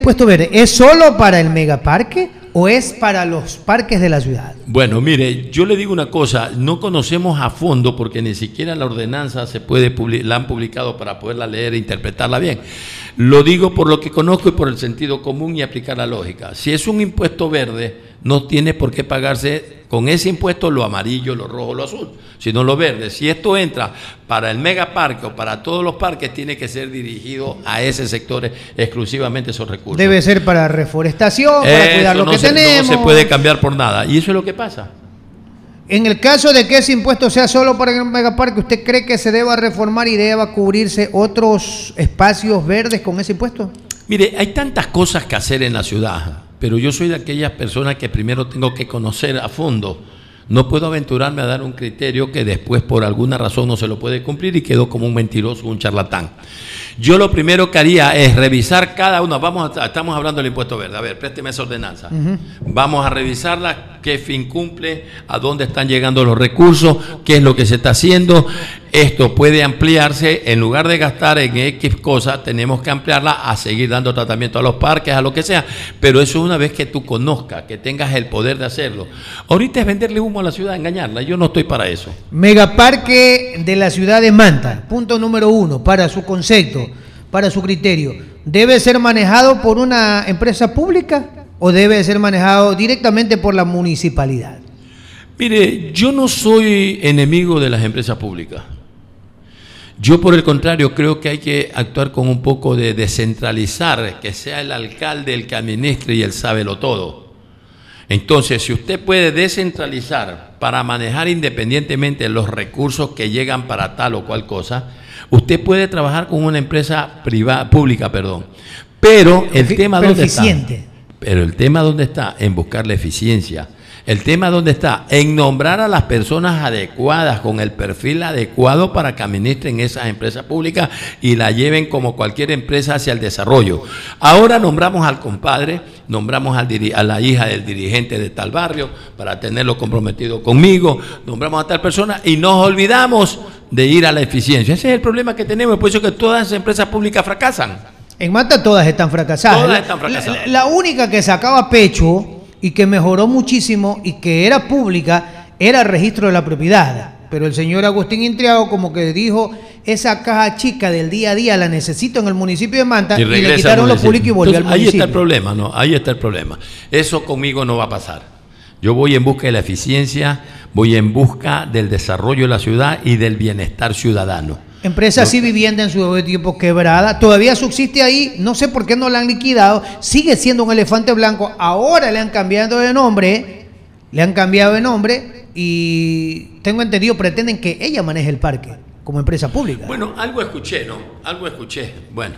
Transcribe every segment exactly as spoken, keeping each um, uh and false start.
impuesto verde es solo para el megaparque o es para los parques de la ciudad? Bueno, mire, yo le digo una cosa, no conocemos a fondo porque ni siquiera la ordenanza se puede la han publicado para poderla leer e interpretarla bien. Lo digo por lo que conozco y por el sentido común y aplicar la lógica. Si es un impuesto verde, no tiene por qué pagarse con ese impuesto lo amarillo, lo rojo, lo azul, sino lo verde. Si esto entra para el megaparque o para todos los parques, tiene que ser dirigido a ese sector exclusivamente esos recursos. Debe ser para reforestación, para eso cuidar lo no que se, tenemos. No se puede cambiar por nada. Y eso es lo que pasa. En el caso de que ese impuesto sea solo para el megaparque, ¿usted cree que se deba reformar y deba cubrirse otros espacios verdes con ese impuesto? Mire, hay tantas cosas que hacer en la ciudad, pero yo soy de aquellas personas que primero tengo que conocer a fondo. No puedo aventurarme a dar un criterio que después por alguna razón no se lo puede cumplir y quedo como un mentiroso, un charlatán. Yo lo primero que haría es revisar cada uno. Vamos a, estamos hablando del impuesto verde. A ver, présteme esa ordenanza. Uh-huh. Vamos a revisarla, qué fin cumple, a dónde están llegando los recursos, qué es lo que se está haciendo. Esto puede ampliarse, en lugar de gastar en X cosas, tenemos que ampliarla a seguir dando tratamiento a los parques, a lo que sea, pero eso una vez que tú conozcas, que tengas el poder de hacerlo. Ahorita es venderle humo a la ciudad, engañarla, yo no estoy para eso. Megaparque de la ciudad de Manta, punto número uno, para su concepto, para su criterio, ¿debe ser manejado por una empresa pública o debe ser manejado directamente por la municipalidad? Mire, yo no soy enemigo de las empresas públicas. Yo, por el contrario, creo que hay que actuar con un poco de descentralizar, que sea el alcalde el que administre y él sábelo todo. Entonces, si usted puede descentralizar para manejar independientemente los recursos que llegan para tal o cual cosa, usted puede trabajar con una empresa privada, pública, perdón. Pero el tema pero dónde eficiente. está. Pero el tema dónde está, en buscar la eficiencia. El tema dónde está, en nombrar a las personas adecuadas, con el perfil adecuado para que administren esas empresas públicas y la lleven como cualquier empresa hacia el desarrollo. Ahora nombramos al compadre, nombramos al a la hija del dirigente de tal barrio para tenerlo comprometido conmigo, nombramos a tal persona y nos olvidamos de ir a la eficiencia. Ese es el problema que tenemos, por eso que todas las empresas públicas fracasan. En Manta todas están fracasadas. Todas están fracasadas. La, la única que sacaba pecho y que mejoró muchísimo y que era pública era el registro de la propiedad. Pero el señor Agustín Intriago como que dijo, esa caja chica del día a día la necesito en el municipio de Manta y, y le quitaron lo público y volvió Entonces, al municipio. Ahí está el problema, ¿no? Ahí está el problema. Eso conmigo no va a pasar. Yo voy en busca de la eficiencia, voy en busca del desarrollo de la ciudad y del bienestar ciudadano. Empresa Sí Vivienda en su tiempo quebrada, todavía subsiste ahí, no sé por qué no la han liquidado, sigue siendo un elefante blanco, ahora le han cambiado de nombre, le han cambiado de nombre y tengo entendido, pretenden que ella maneje el parque como empresa pública. Bueno, algo escuché, ¿no? Algo escuché. Bueno,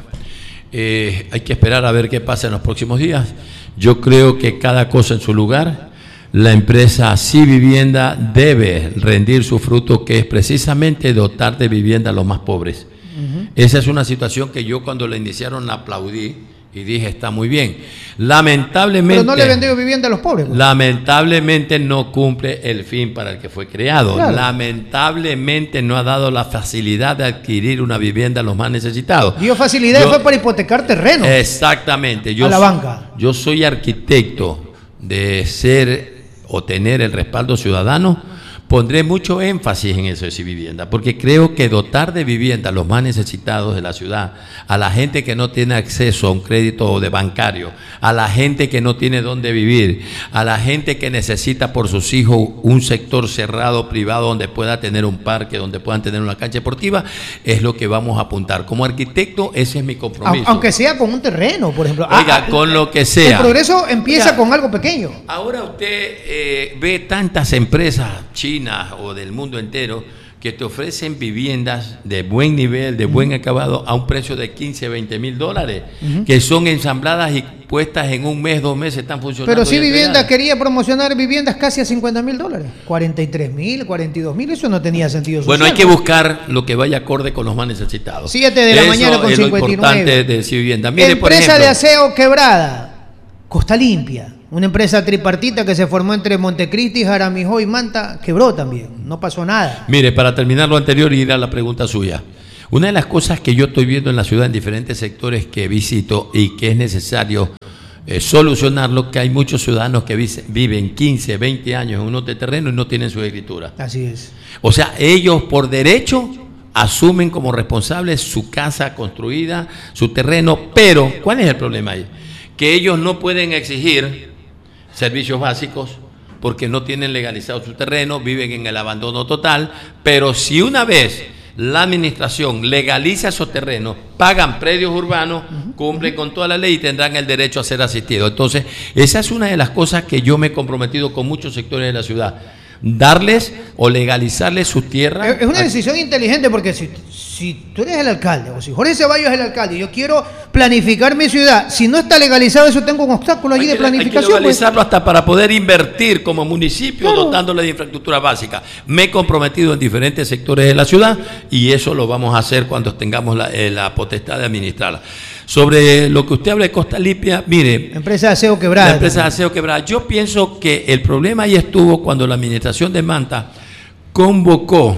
eh, hay que esperar a ver qué pasa en los próximos días. Yo creo que cada cosa en su lugar. La empresa Sí Vivienda debe rendir su fruto, que es precisamente dotar de vivienda a los más pobres. Uh-huh. Esa es una situación que yo cuando la iniciaron la aplaudí y dije, está muy bien. Lamentablemente... Pero no le vendió vivienda a los pobres. ¿No? Lamentablemente no cumple el fin para el que fue creado. Claro. Lamentablemente no ha dado la facilidad de adquirir una vivienda a los más necesitados. Dio facilidad yo, fue para hipotecar terreno. Exactamente. Yo a la banca. Yo soy arquitecto de ser... o tener el respaldo ciudadano, pondré mucho énfasis en eso de Sí Vivienda, porque creo que dotar de vivienda a los más necesitados de la ciudad, a la gente que no tiene acceso a un crédito de bancario, a la gente que no tiene dónde vivir, a la gente que necesita por sus hijos un sector cerrado, privado, donde pueda tener un parque, donde puedan tener una cancha deportiva, es lo que vamos a apuntar. Como arquitecto, ese es mi compromiso. Aunque sea con un terreno, por ejemplo. Oiga, ah, con lo que sea. El progreso empieza Oiga, con algo pequeño. Ahora usted eh, ve tantas empresas chinas o del mundo entero que te ofrecen viviendas de buen nivel, de buen acabado, a un precio de quince, veinte mil dólares, uh-huh. que son ensambladas y puestas en un mes, dos meses, están funcionando. Pero Sí Vivienda quería promocionar viviendas casi a cincuenta mil dólares, cuarenta y tres mil, cuarenta y dos mil, eso no tenía sentido social. Bueno, hay que buscar lo que vaya acorde con los más necesitados. siete de la eso mañana con es cincuenta y nueve. Lo importante de Sí Vivienda. Mire, Empresa por ejemplo, de aseo quebrada, Costa Limpia. Una empresa tripartita que se formó entre Montecristi, Jaramijó y Manta, quebró también, no pasó nada. Mire, para terminar lo anterior y ir a la pregunta suya, una de las cosas que yo estoy viendo en la ciudad en diferentes sectores que visito y que es necesario eh, solucionarlo, que hay muchos ciudadanos que vive, viven quince, veinte años en unos terrenos y no tienen su escritura. Así es. O sea, ellos por derecho asumen como responsables su casa construida, su terreno, pero ¿cuál es el problema ahí? Que ellos no pueden exigir servicios básicos porque no tienen legalizado su terreno, viven en el abandono total, pero si una vez la administración legaliza esos terrenos, pagan predios urbanos, cumplen con toda la ley y tendrán el derecho a ser asistidos. Entonces, esa es una de las cosas que yo me he comprometido con muchos sectores de la ciudad. Darles o legalizarles su tierra. Es una decisión inteligente porque si, si tú eres el alcalde o si Jorge Ceballos es el alcalde y yo quiero planificar mi ciudad, si no está legalizado eso tengo un obstáculo allí hay de que, planificación. Hay que legalizarlo pues. Hasta para poder invertir como municipio, claro, dotándole de infraestructura básica. Me he comprometido en diferentes sectores de la ciudad y eso lo vamos a hacer cuando tengamos la, eh, la potestad de administrarla. Sobre lo que usted habla de Costa Limpia, mire... Empresa de aseo quebrada. La empresa de aseo quebrada. Yo pienso que el problema ahí estuvo cuando la administración de Manta convocó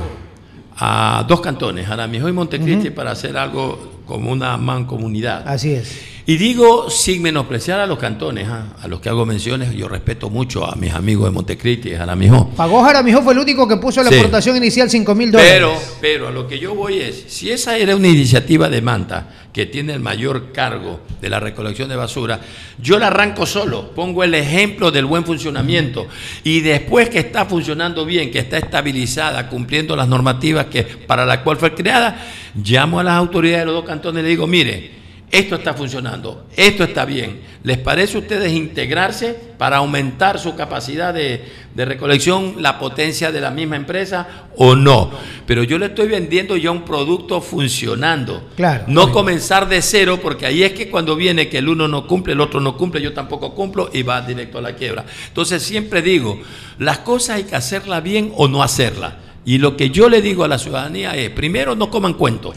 a dos cantones, Aramijo y Montecristi, uh-huh, para hacer algo como una mancomunidad. Así es. Y digo, sin menospreciar a los cantones, ¿eh? a los que hago menciones, yo respeto mucho a mis amigos de Montecristi y Jaramijó. Pagó Jaramijó, fue el único que puso la sí. aportación inicial cinco mil dólares. Pero, pero a lo que yo voy es, si esa era una iniciativa de Manta, que tiene el mayor cargo de la recolección de basura, yo la arranco solo, pongo el ejemplo del buen funcionamiento y después que está funcionando bien, que está estabilizada, cumpliendo las normativas que, para la cual fue creada, llamo a las autoridades de los dos cantones y le digo, mire, esto está funcionando, esto está bien. ¿Les parece a ustedes integrarse para aumentar su capacidad de, de recolección, la potencia de la misma empresa o no? Pero yo le estoy vendiendo ya un producto funcionando. Claro. No claro. comenzar de cero, porque ahí es que cuando viene que el uno no cumple, el otro no cumple, yo tampoco cumplo y va directo a la quiebra. Entonces siempre digo, las cosas hay que hacerlas bien o no hacerlas. Y lo que yo le digo a la ciudadanía es, primero no coman cuentos.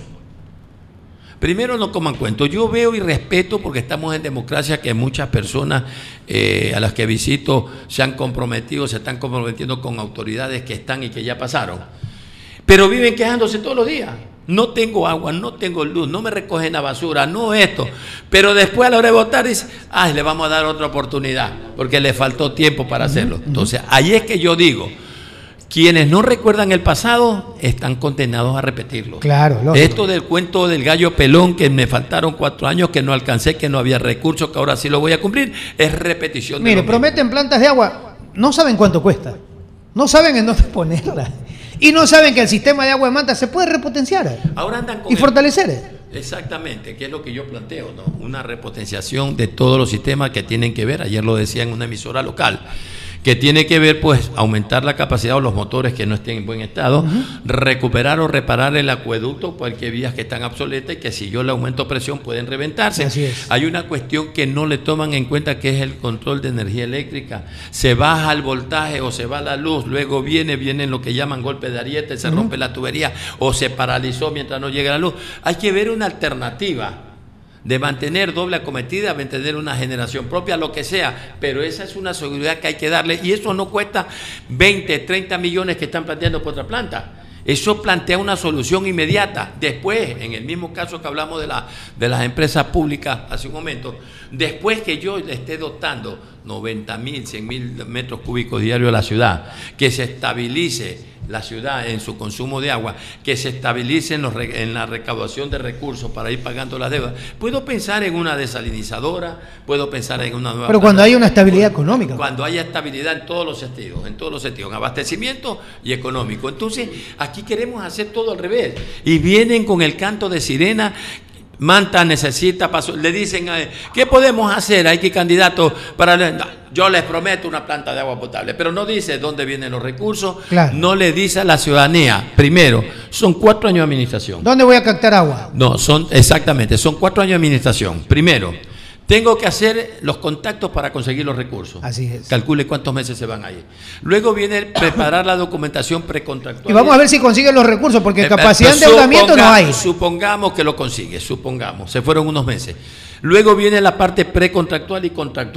Primero no coman cuentos. Yo veo y respeto, porque estamos en democracia, que muchas personas eh, a las que visito se han comprometido, se están comprometiendo con autoridades que están y que ya pasaron. Pero viven quejándose todos los días. No tengo agua, no tengo luz, no me recogen la basura, no esto. Pero después a la hora de votar dice, ay, le vamos a dar otra oportunidad, porque le faltó tiempo para hacerlo. Entonces, ahí es que yo digo, quienes no recuerdan el pasado están condenados a repetirlo. Claro, lógico. Esto del cuento del gallo pelón, que me faltaron cuatro años, que no alcancé, que no había recursos, que ahora sí lo voy a cumplir, es repetición de Mire, lo prometen mismo. Plantas de agua, no saben cuánto cuesta, no saben en dónde ponerla y no saben que el sistema de agua de Manta se puede repotenciar Ahora andan con y el... fortalecer. Exactamente, que es lo que yo planteo, ¿no? Una repotenciación de todos los sistemas que tienen que ver, ayer lo decía en una emisora local, que tiene que ver, pues, aumentar la capacidad de los motores que no estén en buen estado, uh-huh, recuperar o reparar el acueducto, cualquier vías que están obsoletas y que si yo le aumento presión pueden reventarse. Así es. Hay una cuestión que no le toman en cuenta, que es el control de energía eléctrica. Se baja el voltaje o se va la luz, luego viene, viene lo que llaman golpe de ariete, se uh-huh, rompe la tubería o se paralizó mientras no llega la luz. Hay que ver una alternativa de mantener doble acometida, mantener una generación propia, lo que sea, pero esa es una seguridad que hay que darle, y eso no cuesta veinte, treinta millones que están planteando por otra planta. Eso plantea una solución inmediata. Después, en el mismo caso que hablamos de, la, de las empresas públicas hace un momento, después que yo le esté dotando noventa mil, cien mil metros cúbicos diarios a la ciudad, que se estabilice la ciudad en su consumo de agua, que se estabilice en, los, en la recaudación de recursos para ir pagando las deudas. Puedo pensar en una desalinizadora, puedo pensar en una nueva... Pero cuando hay una estabilidad económica. Cuando haya estabilidad en todos los sentidos, en todos los sentidos, en abastecimiento y económico. Entonces, aquí queremos hacer todo al revés. Y vienen con el canto de sirena. Manta necesita paso, le dicen, ¿qué podemos hacer? Hay que candidatos para... Yo les prometo una planta de agua potable, pero no dice dónde vienen los recursos, claro, no le dice a la ciudadanía. Primero, son cuatro años de administración. ¿Dónde voy a captar agua? No, son exactamente, son cuatro años de administración. Primero, tengo que hacer los contactos para conseguir los recursos. Así es. Calcule cuántos meses se van ahí. Luego viene preparar la documentación precontractual. Y vamos a ver si consigue los recursos, porque eh, capacidad de endeudamiento no hay. Supongamos que lo consigue, supongamos. Se fueron unos meses. Luego viene la parte precontractual y contractual.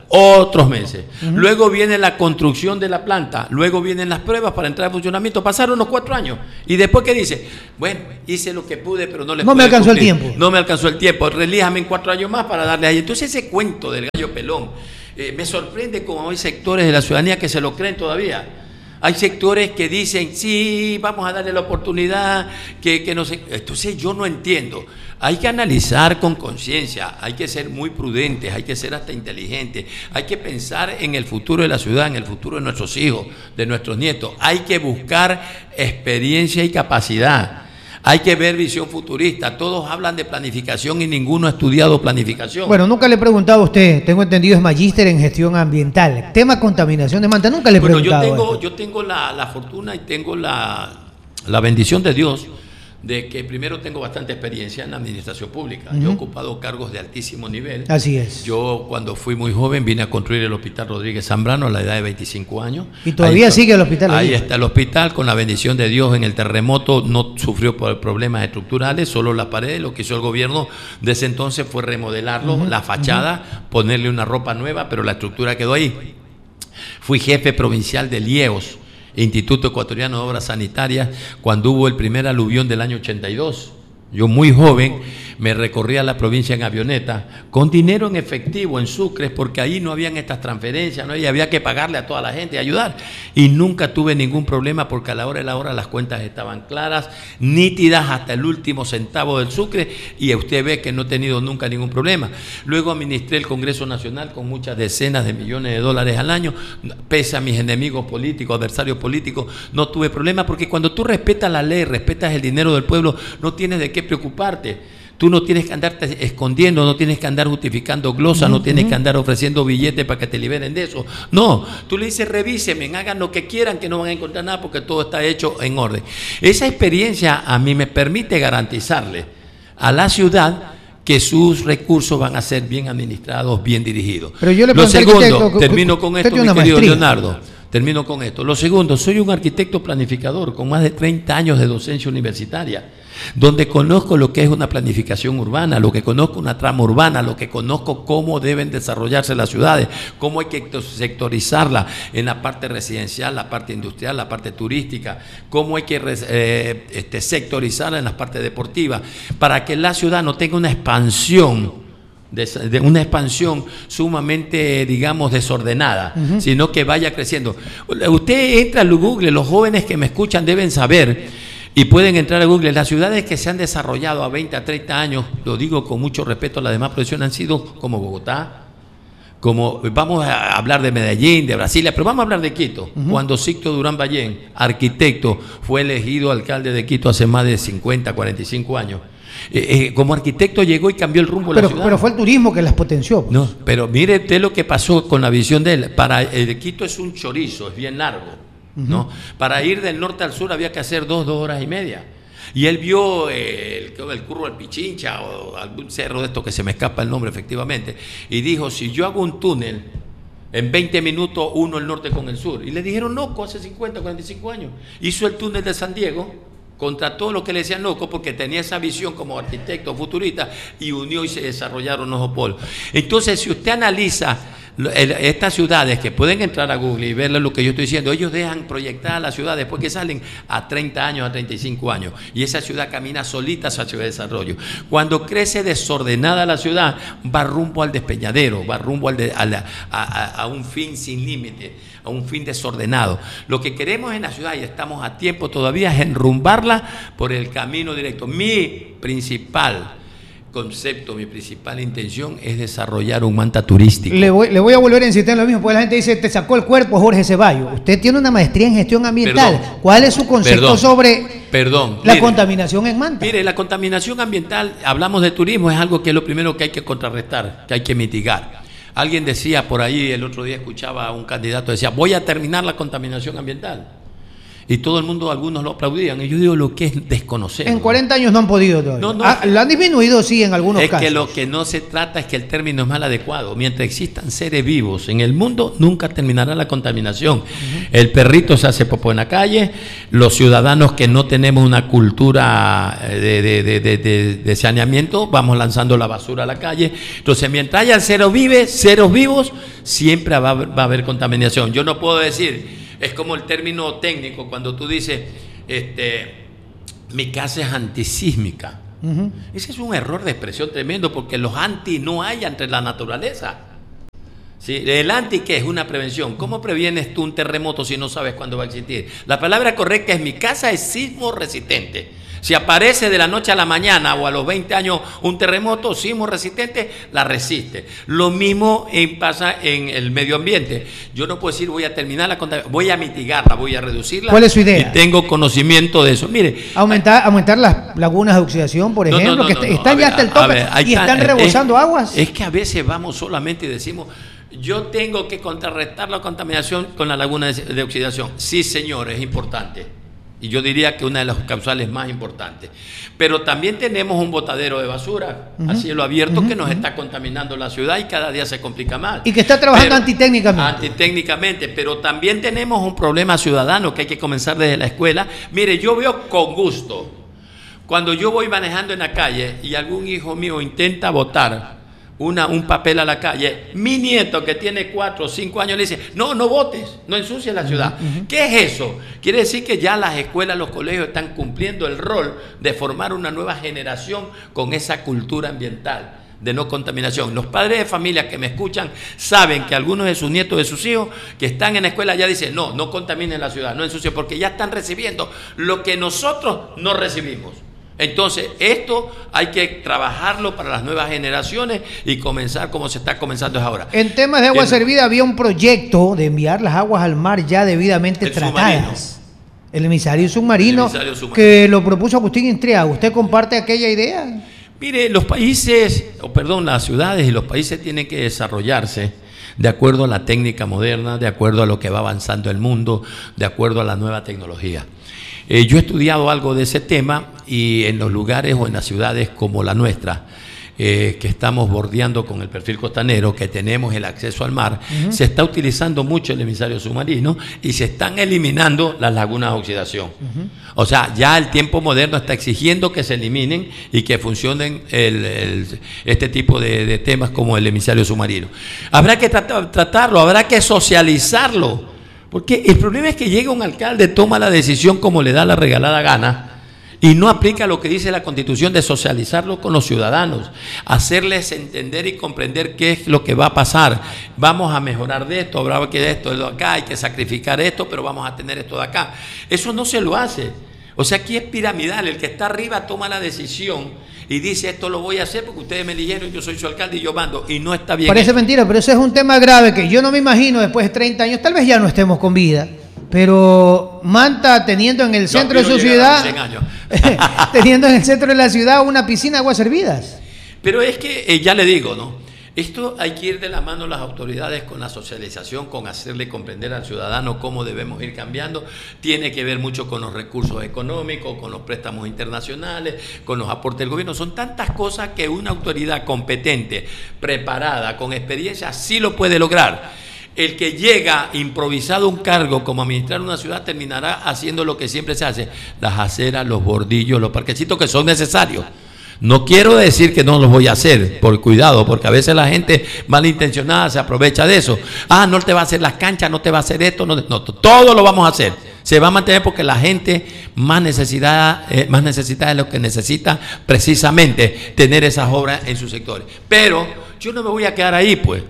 otros meses. Uh-huh. Luego viene la construcción de la planta, luego vienen las pruebas para entrar en funcionamiento. Pasaron unos cuatro años. Y después, ¿qué dice? Bueno, hice lo que pude, pero no les No pude me alcanzó cumplir. el tiempo. No me alcanzó el tiempo. Relíjame en cuatro años más para darle ahí. Entonces ese cuento del gallo pelón, eh, me sorprende cómo hay sectores de la ciudadanía que se lo creen todavía. Hay sectores que dicen, sí, vamos a darle la oportunidad, que, que no sé. Entonces yo no entiendo. Hay que analizar con conciencia, hay que ser muy prudentes, hay que ser hasta inteligentes, hay que pensar en el futuro de la ciudad, en el futuro de nuestros hijos, de nuestros nietos. Hay que buscar experiencia y capacidad. Hay que ver visión futurista. Todos hablan de planificación y ninguno ha estudiado planificación. Bueno, nunca le he preguntado a usted, tengo entendido es magíster en gestión ambiental. Tema contaminación de Manta, nunca le he bueno, preguntado. Yo tengo, esto. yo tengo la, la fortuna y tengo la, la bendición de Dios de que primero tengo bastante experiencia en la administración pública. Uh-huh. Yo he ocupado cargos de altísimo nivel. Así es. Yo cuando fui muy joven vine a construir el Hospital Rodríguez Zambrano a la edad de veinticinco años. Y todavía ahí, sigue el hospital. Ahí está el hospital, con la bendición de Dios. En el terremoto no sufrió por problemas estructurales, solo las paredes. Lo que hizo el gobierno de ese entonces fue remodelarlo, uh-huh. la fachada, uh-huh. ponerle una ropa nueva, pero la estructura quedó ahí. Fui jefe provincial de Lieos, Instituto Ecuatoriano de Obras Sanitarias, cuando hubo el primer aluvión del año ochenta y dos. Yo muy joven me recorría la provincia en avioneta con dinero en efectivo en sucres, porque ahí no habían estas transferencias, ¿no? Y había que pagarle a toda la gente y ayudar. Y nunca tuve ningún problema porque a la hora de la hora las cuentas estaban claras, nítidas hasta el último centavo del sucre, y usted ve que no he tenido nunca ningún problema. Luego administré el Congreso Nacional con muchas decenas de millones de dólares al año, pese a mis enemigos políticos, adversarios políticos, no tuve problema, porque cuando tú respetas la ley, respetas el dinero del pueblo, no tienes de qué preocuparte. Tú no tienes que andarte escondiendo, no tienes que andar justificando glosas, uh-huh. no tienes que andar ofreciendo billetes para que te liberen de eso. No, tú le dices, revísenme, hagan lo que quieran, que no van a encontrar nada porque todo está hecho en orden. Esa experiencia a mí me permite garantizarle a la ciudad que sus recursos van a ser bien administrados, bien dirigidos. Pero yo le Lo segundo, que, termino con esto, mi querido maestría. Leonardo. Termino con esto. Lo segundo, soy un arquitecto planificador con más de treinta años de docencia universitaria, donde conozco lo que es una planificación urbana, lo que conozco una trama urbana, lo que conozco cómo deben desarrollarse las ciudades, cómo hay que sectorizarla en la parte residencial, la parte industrial, la parte turística, cómo hay que eh, este, sectorizarla en la parte deportiva, para que la ciudad no tenga una expansión De, de una expansión sumamente, digamos, desordenada, uh-huh. sino que vaya creciendo. Usted entra a Google, los jóvenes que me escuchan deben saber y pueden entrar a Google. Las ciudades que se han desarrollado a veinte, a treinta años, lo digo con mucho respeto a las demás profesiones, han sido como Bogotá, como vamos a hablar de Medellín, de Brasilia, pero vamos a hablar de Quito. Uh-huh. Cuando Sixto Durán Ballén, arquitecto, fue elegido alcalde de Quito hace más de cincuenta, cuarenta y cinco años. Eh, eh, como arquitecto llegó y cambió el rumbo pero, de la ciudad. Pero fue el turismo que las potenció. Pues. No, pero mire usted lo que pasó con la visión de él. Para el Quito es un chorizo, es bien largo, uh-huh. ¿no? Para ir del norte al sur había que hacer dos, dos horas y media. Y él vio eh, el, el Curro del Pichincha o algún cerro de esto que se me escapa el nombre efectivamente, y dijo, si yo hago un túnel en veinte minutos uno el norte con el sur. Y le dijeron loco hace cincuenta, cuarenta y cinco años. Hizo el túnel de San Diego contra todo lo que le decían loco, porque tenía esa visión como arquitecto futurista, y unió y se desarrollaron los polos. Entonces, si usted analiza estas ciudades, que pueden entrar a Google y ver lo que yo estoy diciendo, ellos dejan proyectada la ciudad después que salen a treinta años, a treinta y cinco años, y esa ciudad camina solita hacia el desarrollo. Cuando crece desordenada la ciudad, va rumbo al despeñadero, va rumbo al de, a, la, a, a, a un fin sin límite, a un fin desordenado. Lo que queremos en la ciudad, y estamos a tiempo todavía, es enrumbarla por el camino directo. Mi principal concepto, mi principal intención es desarrollar un Manta turístico. Le voy, le voy a volver a insistir en lo mismo, porque la gente dice, te sacó el cuerpo Jorge Ceballos. Usted tiene una maestría en gestión ambiental. Perdón, ¿Cuál es su concepto perdón, sobre perdón, la mire, contaminación en Manta? Mire, la contaminación ambiental, hablamos de turismo, es algo que es lo primero que hay que contrarrestar, que hay que mitigar. Alguien decía por ahí, el otro día escuchaba a un candidato, decía, voy a terminar la contaminación ambiental. Y todo el mundo, algunos lo aplaudían. Y yo digo lo que es desconocer. En cuarenta años no han podido todavía. No, no, ah, lo han disminuido, sí, en algunos es casos. Es que lo que no se trata es que el término es mal adecuado. Mientras existan seres vivos en el mundo, nunca terminará la contaminación. Uh-huh. El perrito se hace popó en la calle. Los ciudadanos que no tenemos una cultura de, de, de, de, de, de saneamiento, vamos lanzando la basura a la calle. Entonces, mientras haya seres vivos, seres vivos, siempre va, va a haber contaminación. Yo no puedo decir... Es como el término técnico cuando tú dices, este, mi casa es antisísmica. Uh-huh. Ese es un error de expresión tremendo porque los anti no hay entre la naturaleza. ¿Sí? El anti, ¿qué es? Una prevención. ¿Cómo previenes tú un terremoto si no sabes cuándo va a existir? La palabra correcta es mi casa es sismo resistente. Si aparece de la noche a la mañana o a los veinte años un terremoto, sismo resistente, la resiste. Lo mismo en, pasa en el medio ambiente. Yo no puedo decir voy a terminar la contaminación, voy a mitigarla, voy a reducirla. ¿Cuál es su idea? Y tengo conocimiento de eso. Mire, aumentar, aumentar las lagunas de oxidación, por ejemplo, no, no, no, no, que no, están ya ver, hasta el tope ver, y están está, rebosando es, aguas. Es que a veces vamos solamente y decimos, yo tengo que contrarrestar la contaminación con la laguna de, de oxidación. Sí, señor, es importante. Y yo diría que una de las causales más importantes. Pero también tenemos un botadero de basura uh-huh. a cielo abierto uh-huh. que nos está contaminando la ciudad y cada día se complica más. Y que está trabajando pero, antitécnicamente. Antitécnicamente, pero también tenemos un problema ciudadano que hay que comenzar desde la escuela. Mire, yo veo con gusto, cuando yo voy manejando en la calle y algún hijo mío intenta botar Una, un papel a la calle, mi nieto que tiene cuatro o cinco años le dice, no, no votes, no ensucies la ciudad. Uh-huh. ¿Qué es eso? Quiere decir que ya las escuelas, los colegios están cumpliendo el rol de formar una nueva generación con esa cultura ambiental de no contaminación. Los padres de familia que me escuchan saben que algunos de sus nietos, de sus hijos, que están en la escuela ya dicen, no, no contaminen la ciudad, no ensucien, porque ya están recibiendo lo que nosotros no recibimos. Entonces, esto hay que trabajarlo para las nuevas generaciones y comenzar como se está comenzando ahora. En temas de agua servida había un proyecto de enviar las aguas al mar ya debidamente el tratadas. Submarino. El emisario submarino, el emisario submarino que lo propuso Agustín Intriago. ¿Usted comparte aquella idea? Mire, los países, o perdón, las ciudades y los países tienen que desarrollarse de acuerdo a la técnica moderna, de acuerdo a lo que va avanzando el mundo, de acuerdo a la nueva tecnología. Eh, yo he estudiado algo de ese tema y en los lugares o en las ciudades como la nuestra, eh, que estamos bordeando con el perfil costanero, que tenemos el acceso al mar, uh-huh. se está utilizando mucho el emisario submarino y se están eliminando las lagunas de oxidación. Uh-huh. O sea, ya el tiempo moderno está exigiendo que se eliminen y que funcionen el, el, este tipo de, de temas como el emisario submarino. Habrá que tratar, tratarlo, habrá que socializarlo. Porque el problema es que llega un alcalde, toma la decisión como le da la regalada gana y no aplica lo que dice la Constitución de socializarlo con los ciudadanos, hacerles entender y comprender qué es lo que va a pasar. Vamos a mejorar de esto, habrá que de esto, de acá, hay que sacrificar esto, pero vamos a tener esto de acá. Eso no se lo hace. O sea, aquí es piramidal, el que está arriba toma la decisión y dice esto lo voy a hacer porque ustedes me eligieron, yo soy su alcalde y yo mando, y no está bien. Parece mentira, pero eso es un tema grave que yo no me imagino después de treinta años, tal vez ya no estemos con vida, pero Manta teniendo en el centro de su ciudad, teniendo en el centro de la ciudad una piscina de aguas servidas. Pero es que, eh, ya le digo, ¿no? Esto hay que ir de la mano las autoridades con la socialización, con hacerle comprender al ciudadano cómo debemos ir cambiando. Tiene que ver mucho con los recursos económicos, con los préstamos internacionales, con los aportes del gobierno. Son tantas cosas que una autoridad competente, preparada, con experiencia, sí lo puede lograr. El que llega improvisado a un cargo como administrar una ciudad terminará haciendo lo que siempre se hace, las aceras, los bordillos, los parquecitos que son necesarios. No quiero decir que no los voy a hacer, por cuidado, porque a veces la gente malintencionada se aprovecha de eso. Ah, no te va a hacer las canchas, no te va a hacer esto, no, no todo lo vamos a hacer. Se va a mantener porque la gente más necesitada, eh, más necesitada es lo que necesita precisamente tener esas obras en sus sectores. Pero yo no me voy a quedar ahí, pues.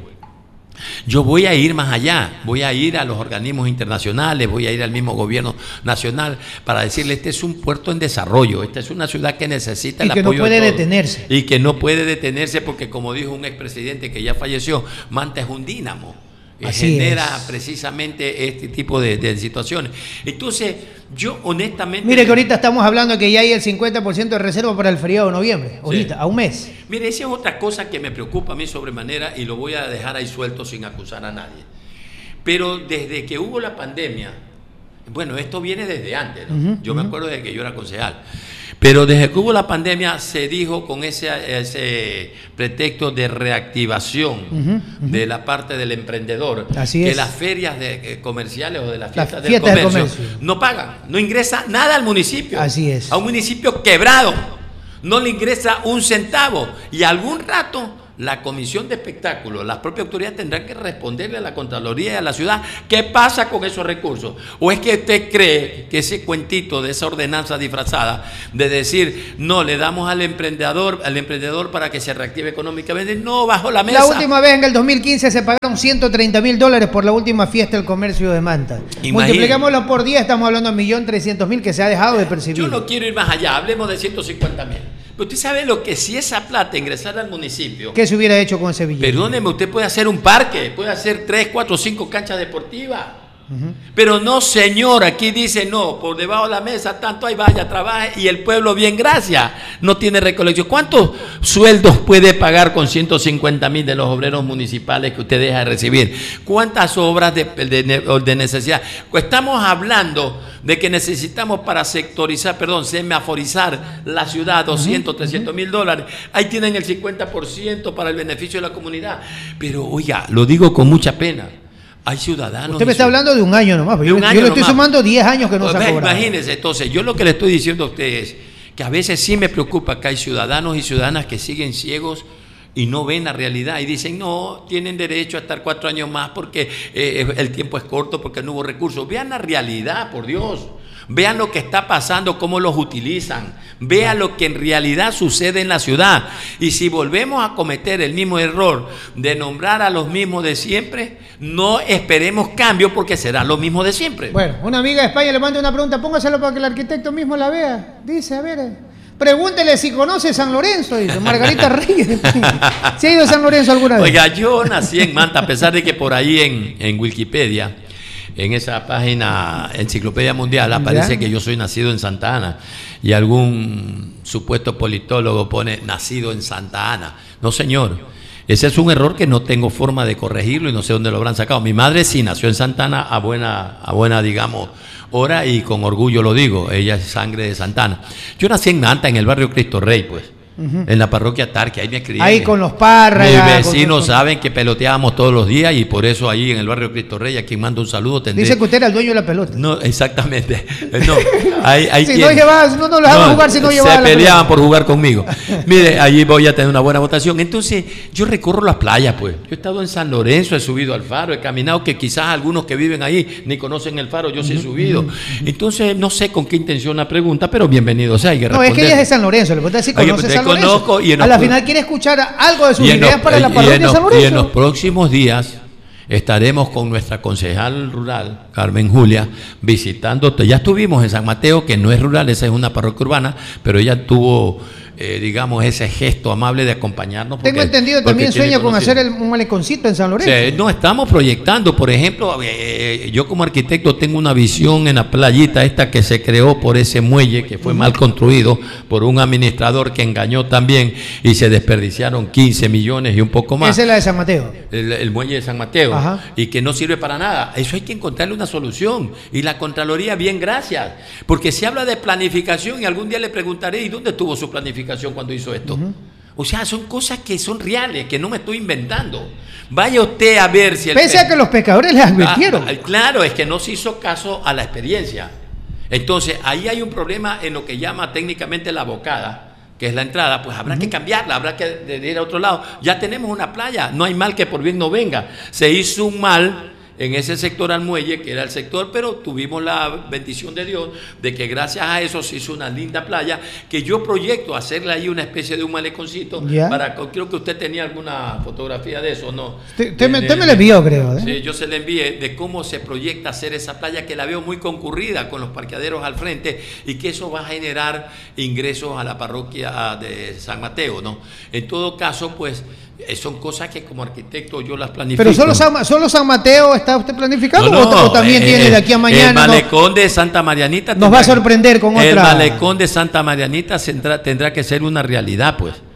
Yo voy a ir más allá, voy a ir a los organismos internacionales, voy a ir al mismo gobierno nacional para decirle, este es un puerto en desarrollo, esta es una ciudad que necesita el apoyo de todos. Y que no puede detenerse. Y que no puede detenerse porque, como dijo un expresidente que ya falleció, Manta es un dínamo. Así genera es. Precisamente este tipo de, de situaciones. Entonces, yo honestamente... Mire que ahorita estamos hablando que ya hay el cincuenta por ciento de reserva para el feriado de noviembre, ahorita, sí. A un mes. Mire, esa es otra cosa que me preocupa a mí sobremanera y lo voy a dejar ahí suelto sin acusar a nadie. Pero desde que hubo la pandemia, bueno, esto viene desde antes, ¿no? Uh-huh, yo uh-huh. me acuerdo de que yo era concejal. Pero desde que hubo la pandemia se dijo con ese, ese pretexto de reactivación uh-huh, uh-huh. de la parte del emprendedor, Así que es. las ferias de, eh, comerciales o de las fiestas, las fiestas del, comercio, del comercio no pagan, no ingresa nada al municipio. Así es. A un municipio quebrado, no le ingresa un centavo y algún rato la comisión de espectáculos, las propias autoridades tendrán que responderle a la Contraloría y a la ciudad qué pasa con esos recursos. ¿O es que usted cree que ese cuentito de esa ordenanza disfrazada de decir no, le damos al emprendedor, al emprendedor para que se reactive económicamente, no, bajo la mesa? La última vez en el dos mil quince se pagaron ciento treinta mil dólares por la última fiesta del comercio de Manta. Imagínate. Multiplicámoslo por diez, estamos hablando de un millón trescientos mil que se ha dejado de percibir. Yo no quiero ir más allá, hablemos de ciento cincuenta mil. Usted sabe lo que si esa plata ingresara al municipio. ¿Qué se hubiera hecho con ese billete? Perdóneme, usted puede hacer un parque, puede hacer tres, cuatro, cinco canchas deportivas. Uh-huh. Pero no, señor, aquí dice no, por debajo de la mesa, tanto ahí vaya, trabaje y el pueblo bien, gracias. No tiene recolección. ¿Cuántos sueldos puede pagar con ciento cincuenta mil de los obreros municipales que usted deja de recibir? ¿Cuántas obras de, de, de necesidad? Pues estamos hablando de que necesitamos para sectorizar, perdón, semaforizar la ciudad, doscientos, trescientos mil dólares. Ahí tienen el cincuenta por ciento para el beneficio de la comunidad. Pero, oiga, lo digo con mucha pena. Hay ciudadanos. Usted me está hablando de un año nomás. Yo, un año yo le estoy nomás. sumando diez años que no pues, se ha cobrado. Imagínense, entonces, yo lo que le estoy diciendo a ustedes es que a veces sí me preocupa que hay ciudadanos y ciudadanas que siguen ciegos y no ven la realidad y dicen, no, tienen derecho a estar cuatro años más porque eh, el tiempo es corto, porque no hubo recursos. Vean la realidad, por Dios. Vean lo que está pasando, cómo los utilizan. Vean lo que en realidad sucede en la ciudad. Y si volvemos a cometer el mismo error de nombrar a los mismos de siempre, no esperemos cambio porque será lo mismo de siempre. Bueno, una amiga de España le manda una pregunta, póngaselo para que el arquitecto mismo la vea. Dice, a ver, pregúntele si conoce San Lorenzo, dice Margarita Reyes. ¿Se ha ido a San Lorenzo alguna vez? Oiga, yo nací en Manta, a pesar de que por ahí en, en Wikipedia, en esa página Enciclopedia Mundial, aparece ¿Ya? que yo soy nacido en Santa Ana y algún supuesto politólogo pone nacido en Santa Ana. No, señor, ese es un error que no tengo forma de corregirlo y no sé dónde lo habrán sacado. Mi madre sí nació en Santa Ana a buena, a buena digamos, hora y con orgullo lo digo, ella es sangre de Santa Ana. Yo nací en Manta, en el barrio Cristo Rey, pues. Uh-huh. En la parroquia Tarque, ahí me crié. Ahí con los parras. Mis vecinos con... saben que peloteábamos todos los días y por eso ahí en el barrio Cristo Rey, a quien mando un saludo. Tendré... Dice que usted era el dueño de la pelota. No, exactamente. No, hay, hay si quien... no llevabas, no, no lo dejaban no, jugar si no llevaban. Se peleaban por jugar conmigo. Mire, allí voy a tener una buena votación. Entonces, yo recorro las playas, pues. Yo he estado en San Lorenzo, he subido al Faro, he caminado, que quizás algunos que viven ahí ni conocen el Faro, yo sí he subido. Entonces, no sé con qué intención la pregunta, pero bienvenido sea, hay que responder. No, es que ella es de San Lorenzo, le puedo decir, conoce San Lorenzo. Conozco y en a la final quiere escuchar algo de sus ideas los, para la parroquia de San Lorenzo. Y en los próximos días estaremos con nuestra concejal rural, Carmen Julia, visitando. Ya estuvimos en San Mateo, que no es rural, esa es una parroquia urbana, pero ella tuvo, eh, digamos, ese gesto amable de acompañarnos. Porque, Tengo entendido, también sueña con hacer el, un maleconcito en San Lorenzo. Sí, no, estamos proyectando, por ejemplo, eh, yo como arquitecto tengo una visión en la playita esta que se creó por ese muelle que fue mal construido por un administrador que engañó también y se desperdiciaron quince millones y un poco más. Esa es la de San Mateo. El, el muelle de San Mateo. Ajá. Y que no sirve para nada. Eso hay que encontrarle una solución. Y la Contraloría, bien, gracias. Porque se habla de planificación y algún día le preguntaré, ¿y dónde estuvo su planificación cuando hizo esto? Uh-huh. O sea, son cosas que son reales, que no me estoy inventando. Vaya usted a ver si... El Pese a que los pescadores les advirtieron. Ah, claro, es que no se hizo caso a la experiencia. Entonces, ahí hay un problema en lo que llama técnicamente la bocada, que es la entrada, pues habrá uh-huh. que cambiarla, habrá que ir a otro lado. Ya tenemos una playa, no hay mal que por bien no venga. Se hizo un mal en ese sector al muelle, que era el sector, pero tuvimos la bendición de Dios de que gracias a eso se hizo una linda playa, que yo proyecto hacerle ahí una especie de un maleconcito, ¿Ya? para creo que usted tenía alguna fotografía de eso, ¿no? Usted me, me la envió, creo. ¿eh? Sí, yo se la envié de cómo se proyecta hacer esa playa, que la veo muy concurrida con los parqueaderos al frente y que eso va a generar ingresos a la parroquia de San Mateo, ¿no? En todo caso, pues, son cosas que como arquitecto yo las planifico. ¿Pero solo San, solo San Mateo está usted planificando no, no, o, o también eh, tiene de aquí a mañana? El malecón no, de Santa Marianita nos va a sorprender con el otra. El malecón de Santa Marianita tendrá, tendrá que ser una realidad, pues.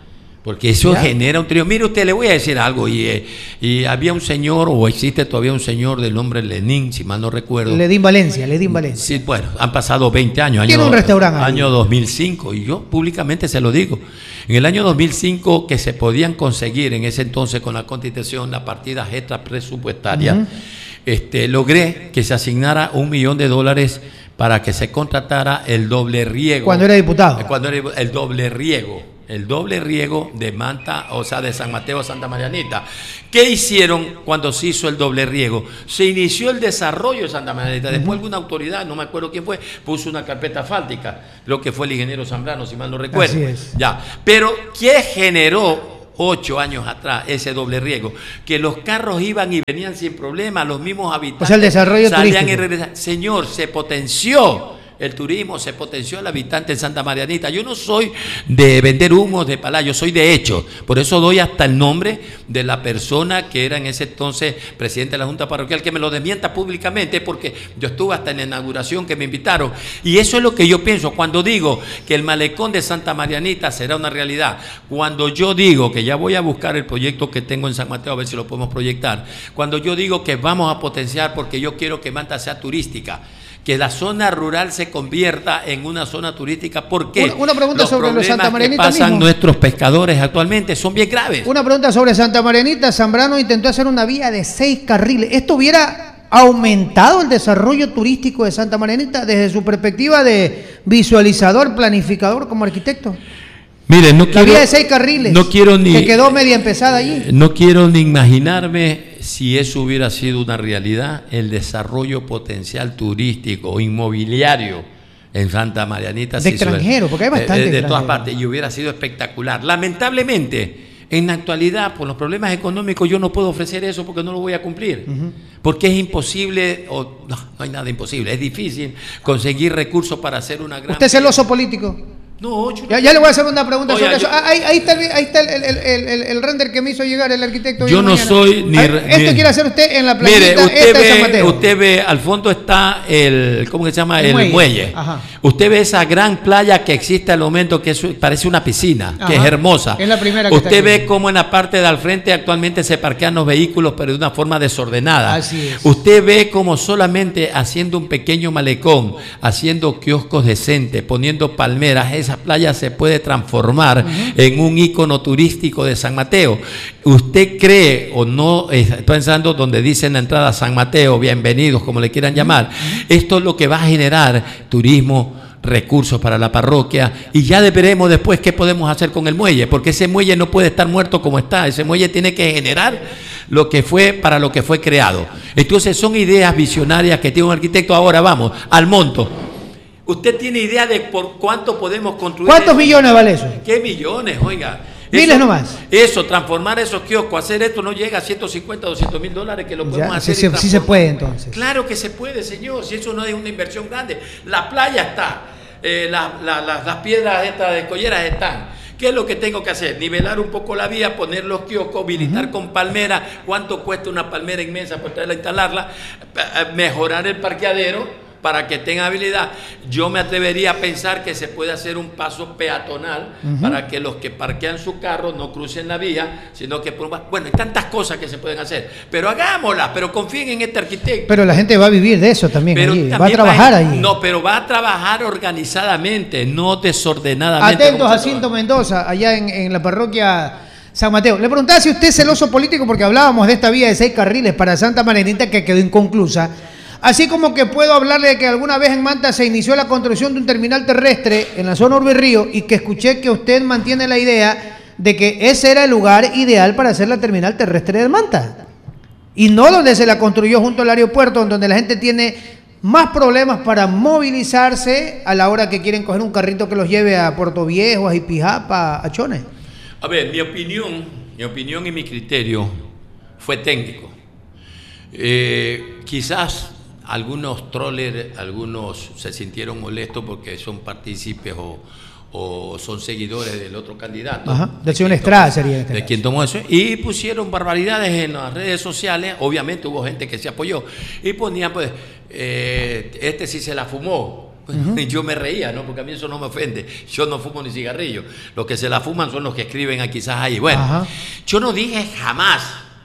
Porque eso ¿Ya? genera un trío. Mire usted, le voy a decir algo, y, eh, y había un señor, o existe todavía un señor del nombre Lenín, si mal no recuerdo. Ledín Valencia, Ledín Valencia. Sí, bueno, han pasado veinte años. Tiene año, un restaurante ahí. Año dos mil cinco, y yo públicamente se lo digo. En el año dos mil cinco, que se podían conseguir en ese entonces con la Constitución las partidas extra presupuestarias, uh-huh. este, logré que se asignara un millón de dólares para que se contratara el doble riego. Cuando era diputado. Cuando era el doble riego. El doble riego de Manta, o sea, de San Mateo a Santa Marianita. ¿Qué hicieron cuando se hizo el doble riego? Se inició el desarrollo de Santa Marianita. Después uh-huh. alguna autoridad, no me acuerdo quién fue, puso una carpeta asfáltica. Creo que fue el ingeniero Zambrano, si mal no recuerdo. Así es. Ya. Pero, ¿qué generó ocho años atrás ese doble riego? Que los carros iban y venían sin problema, los mismos habitantes. O sea, el desarrollo salían turístico. y regresaban. Señor, se potenció el turismo, se potenció el habitante en Santa Marianita. Yo no soy de vender humos de palabras, yo soy de hechos. Por eso doy hasta el nombre de la persona que era en ese entonces presidente de la Junta Parroquial, que me lo desmienta públicamente, porque yo estuve hasta en la inauguración que me invitaron. Y eso es lo que yo pienso cuando digo que el malecón de Santa Marianita será una realidad. Cuando yo digo que ya voy a buscar el proyecto que tengo en San Mateo, a ver si lo podemos proyectar. Cuando yo digo que vamos a potenciar, porque yo quiero que Manta sea turística, que la zona rural se convierta en una zona turística. ¿Por qué? Una, una pregunta los sobre los Santa Marianita que pasan mismo. Nuestros pescadores actualmente son bien graves. Una pregunta sobre Santa Marianita. Zambrano intentó hacer una vía de seis carriles. ¿Esto hubiera aumentado el desarrollo turístico de Santa Marianita desde su perspectiva de visualizador, planificador como arquitecto? Mire, no la quiero, vía de seis carriles no quiero ni, que quedó media empezada allí. No quiero ni imaginarme si eso hubiera sido una realidad, el desarrollo potencial turístico, inmobiliario en Santa Marianita. De si extranjero, porque hay bastante De, de extranjero. todas partes, y hubiera sido espectacular. Lamentablemente, en la actualidad, por los problemas económicos, yo no puedo ofrecer eso porque no lo voy a cumplir. Uh-huh. Porque es imposible, o no, no hay nada imposible, es difícil conseguir recursos para hacer una gran... ¿Usted es celoso político? No, yo... ya, ya le voy a hacer una pregunta. Oye, sobre yo... eso. Ahí, ahí está, el, ahí está el, el, el, el, el render que me hizo llegar el arquitecto. Yo no mañana. soy ni... Esto ni... quiere hacer usted en la planita. Mire, usted esta de San ve, Mateo. usted ve, al fondo está el, ¿cómo que se llama? El, el muelle. muelle. Ajá. Usted ve esa gran playa que existe al momento, que es, parece una piscina, Ajá. que es hermosa. Es la primera que usted está ve cómo en la parte de al frente actualmente se parquean los vehículos, pero de una forma desordenada. Así es. Usted ve cómo solamente haciendo un pequeño malecón, haciendo kioscos decentes, poniendo palmeras, esa playa se puede transformar Uh-huh. en un ícono turístico de San Mateo. ¿Usted cree o no, eh, pensando donde dice en la entrada San Mateo, bienvenidos, como le quieran llamar, uh-huh. esto es lo que va a generar turismo, recursos para la parroquia, y ya veremos después qué podemos hacer con el muelle, porque ese muelle no puede estar muerto como está, ese muelle tiene que generar lo que fue para lo que fue creado. Entonces son ideas visionarias que tiene un arquitecto. Ahora vamos al monto. ¿Usted tiene idea de por cuánto podemos construir? ¿Cuántos eso? millones vale eso? ¿Qué millones? Oiga. Miles eso, nomás. Eso, transformar esos kioscos, hacer esto no llega a ciento cincuenta, doscientos mil dólares que lo podemos ya, hacer. Sí, sí se puede entonces. Claro que se puede, señor, si eso no es una inversión grande. La playa está, eh, la, la, la, las piedras estas de escolleras están. ¿Qué es lo que tengo que hacer? Nivelar un poco la vía, poner los kioscos, habilitar uh-huh. con palmera. ¿Cuánto cuesta una palmera inmensa por traerla a instalarla? Mejorar el parqueadero para que tenga habilidad. Yo me atrevería a pensar que se puede hacer un paso peatonal uh-huh. para que los que parquean su carro no crucen la vía, sino que... Bueno, hay tantas cosas que se pueden hacer, pero hagámoslas, pero confíen en este arquitecto. Pero la gente va a vivir de eso también, pero allí. También va a trabajar va, allí. No, pero va a trabajar organizadamente, no desordenadamente. Atentos a Jacinto Mendoza, allá en, en la parroquia San Mateo. Le preguntaba si usted es celoso político porque hablábamos de esta vía de seis carriles para Santa Marianita que quedó inconclusa. Así como que puedo hablarle de que alguna vez en Manta se inició la construcción de un terminal terrestre en la zona Urbe Río y que escuché que usted mantiene la idea de que ese era el lugar ideal para hacer la terminal terrestre de Manta. Y no donde se la construyó junto al aeropuerto, donde la gente tiene más problemas para movilizarse a la hora que quieren coger un carrito que los lleve a Puerto Viejo, a Jipijapa, a Chones. A ver, mi opinión, mi opinión y mi criterio fue técnico. Eh, quizás algunos trollers, algunos se sintieron molestos porque son partícipes o, o son seguidores del otro candidato. Ajá, del señor Estrada sería. Este de quien tomó eso. Y pusieron barbaridades en las redes sociales. Obviamente hubo gente que se apoyó. Y ponían, pues, eh, este sí se la fumó. Bueno, Uh-huh. yo me reía, ¿no? Porque a mí eso no me ofende. Yo no fumo ni cigarrillo. Los que se la fuman son los que escriben a quizás ahí. Bueno, Ajá. yo no dije jamás,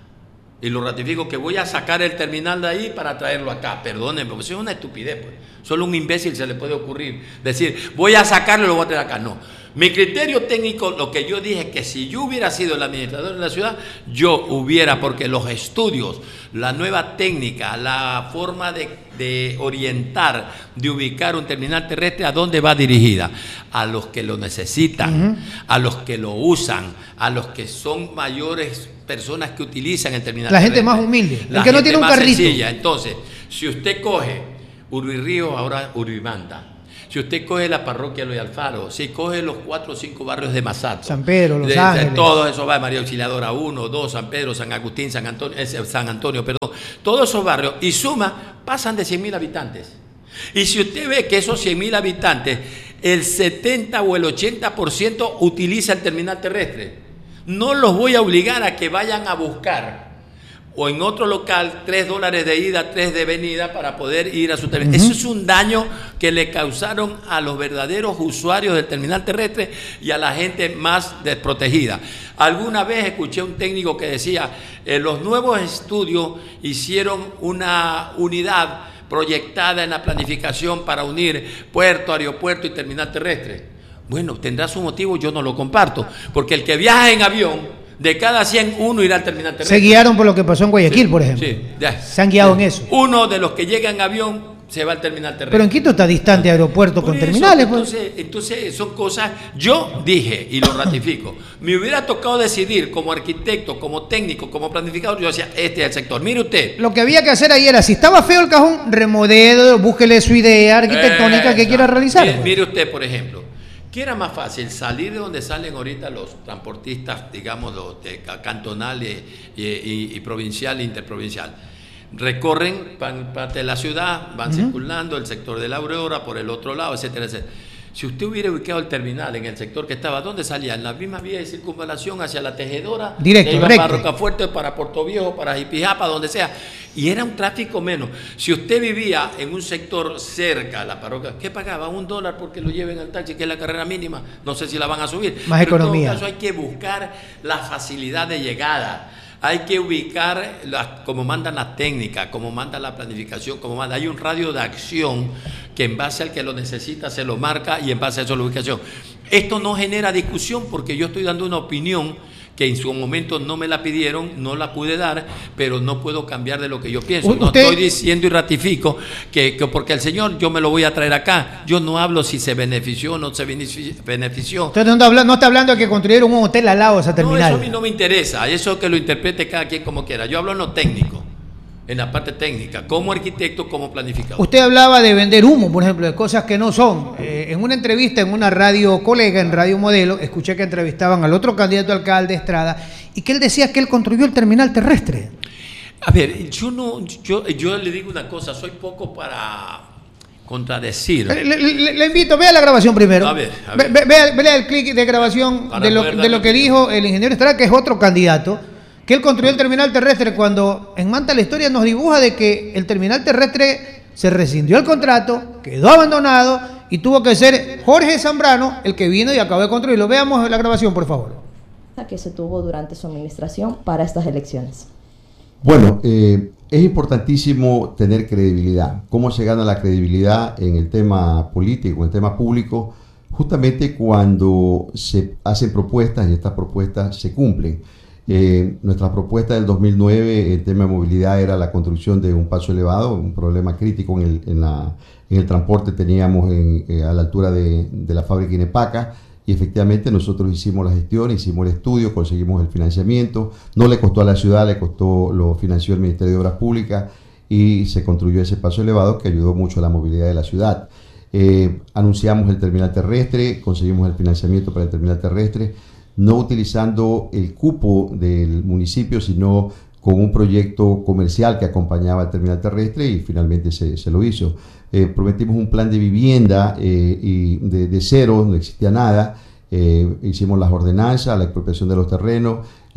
y lo ratifico, que voy a sacar el terminal de ahí para traerlo acá. Perdónenme, porque eso es una estupidez, pues. Solo a un imbécil se le puede ocurrir decir, voy a sacarlo y lo voy a traer acá. No. Mi criterio técnico, lo que yo dije, que si yo hubiera sido el administrador de la ciudad, yo hubiera, porque los estudios, la nueva técnica, la forma de, de orientar, de ubicar un terminal terrestre, ¿a dónde va dirigida? A los que lo necesitan, uh-huh. a los que lo usan, a los que son mayores personas que utilizan el terminal la terrestre. gente más humilde, la el que no tiene un carrito. Sencilla. Entonces, si usted coge Uribrío, ahora Uribanda, si usted coge la parroquia Eloy Alfaro, si coge los cuatro o cinco barrios de Masato, San Pedro, Los de, Ángeles, de todo eso va, María Auxiliadora uno, dos, San Pedro, San Agustín, San Antonio, eh, San Antonio, perdón, todos esos barrios, y suma, pasan de cien mil habitantes. Y si usted ve que esos cien mil habitantes, el setenta o el ochenta por ciento utiliza el terminal terrestre, no los voy a obligar a que vayan a buscar o en otro local, tres dólares de ida, tres de venida para poder ir a su terminal. Uh-huh. Eso es un daño que le causaron a los verdaderos usuarios del terminal terrestre y a la gente más desprotegida. Alguna vez escuché un técnico que decía, eh, los nuevos estudios hicieron una unidad proyectada en la planificación para unir puerto, aeropuerto y terminal terrestre. Bueno, tendrá su motivo, yo no lo comparto, porque el que viaja en avión, de cada cien, uno irá al terminal terrestre. Se guiaron por lo que pasó en Guayaquil, sí, por ejemplo. Sí, ya. Se han guiado sí. en eso. Uno de los que llega en avión se va al terminal terrestre. Pero en Quito está distante aeropuerto por con eso, terminales. Entonces, pues. entonces son cosas, yo dije, y lo ratifico, me hubiera tocado decidir como arquitecto, como técnico, como planificador, yo decía, este es el sector. Mire usted. Lo que había que hacer ahí era, si estaba feo el cajón, remodelo, búsquele su idea arquitectónica eh, que quiera realizar. Mire, mire usted, por ejemplo, ¿qué era más fácil? Salir de donde salen ahorita los transportistas, digamos, los de cantonales y, y, y provincial e interprovincial. Recorren parte de la ciudad, van uh-huh. circulando el sector de la Aurora por el otro lado, etcétera, etcétera. Si usted hubiera ubicado el terminal en el sector que estaba, ¿dónde salía? En la misma vía de circunvalación hacia la Tejedora, directo, iba recto. para Rocafuerte, para Puerto Viejo, para Jipijapa, donde sea. Y era un tráfico menos. Si usted vivía en un sector cerca a la parroquia, ¿qué pagaba? Un dólar porque lo lleven al taxi, que es la carrera mínima. No sé si la van a subir. Más Pero economía. En todo caso hay que buscar la facilidad de llegada. Hay que ubicar la, como mandan las técnicas, como manda la planificación, como manda. Hay un radio de acción que en base al que lo necesita se lo marca y en base a eso la ubicación. Esto no genera discusión porque yo estoy dando una opinión que en su momento no me la pidieron, no la pude dar, pero no puedo cambiar de lo que yo pienso. No ¿Usted? estoy diciendo y ratifico que, que porque el señor yo me lo voy a traer acá. Yo no hablo si se benefició o no se benefició. Usted no está, hablando, no está hablando de que construyeron un hotel al lado de esa terminal. No, eso a mí no me interesa. Eso que lo interprete cada quien como quiera. Yo hablo en lo técnico, en la parte técnica, como arquitecto, como planificador. Usted hablaba de vender humo, por ejemplo, de cosas que no son. Eh, en una entrevista en una radio colega, en Radio Modelo, escuché que entrevistaban al otro candidato a alcalde, Estrada, y que él decía que él construyó el terminal terrestre. A ver, yo no, yo, yo le digo una cosa, soy poco para contradecir. Le, le, le invito, vea la grabación primero. A ver, a ver. Ve, vea, vea el clic de grabación para de lo, de lo que dijo el ingeniero Estrada, que es otro candidato, que él construyó el terminal terrestre cuando en Manta la historia nos dibuja de que el terminal terrestre se rescindió el contrato, quedó abandonado y tuvo que ser Jorge Zambrano el que vino y acabó de construirlo. Veamos la grabación, por favor. Que se tuvo durante su administración para estas elecciones. Bueno, eh, es importantísimo tener credibilidad. ¿Cómo se gana la credibilidad en el tema político, en el tema público? Justamente cuando se hacen propuestas y estas propuestas se cumplen. Eh, nuestra propuesta del dos mil nueve, el tema de movilidad, era la construcción de un paso elevado, un problema crítico en el, en la, en el transporte teníamos en, eh, a la altura de, de la fábrica Inepaca, y efectivamente nosotros hicimos la gestión, hicimos el estudio, conseguimos el financiamiento, no le costó a la ciudad, le costó, lo financió el Ministerio de Obras Públicas y se construyó ese paso elevado que ayudó mucho a la movilidad de la ciudad. Eh, anunciamos el terminal terrestre, conseguimos el financiamiento para el terminal terrestre, no utilizando el cupo del municipio, sino con un proyecto comercial que acompañaba al terminal terrestre y finalmente se, se lo hizo. Eh, prometimos un plan de vivienda eh, y de, de cero, no existía nada. Eh, hicimos las ordenanzas, la expropiación de los terrenos,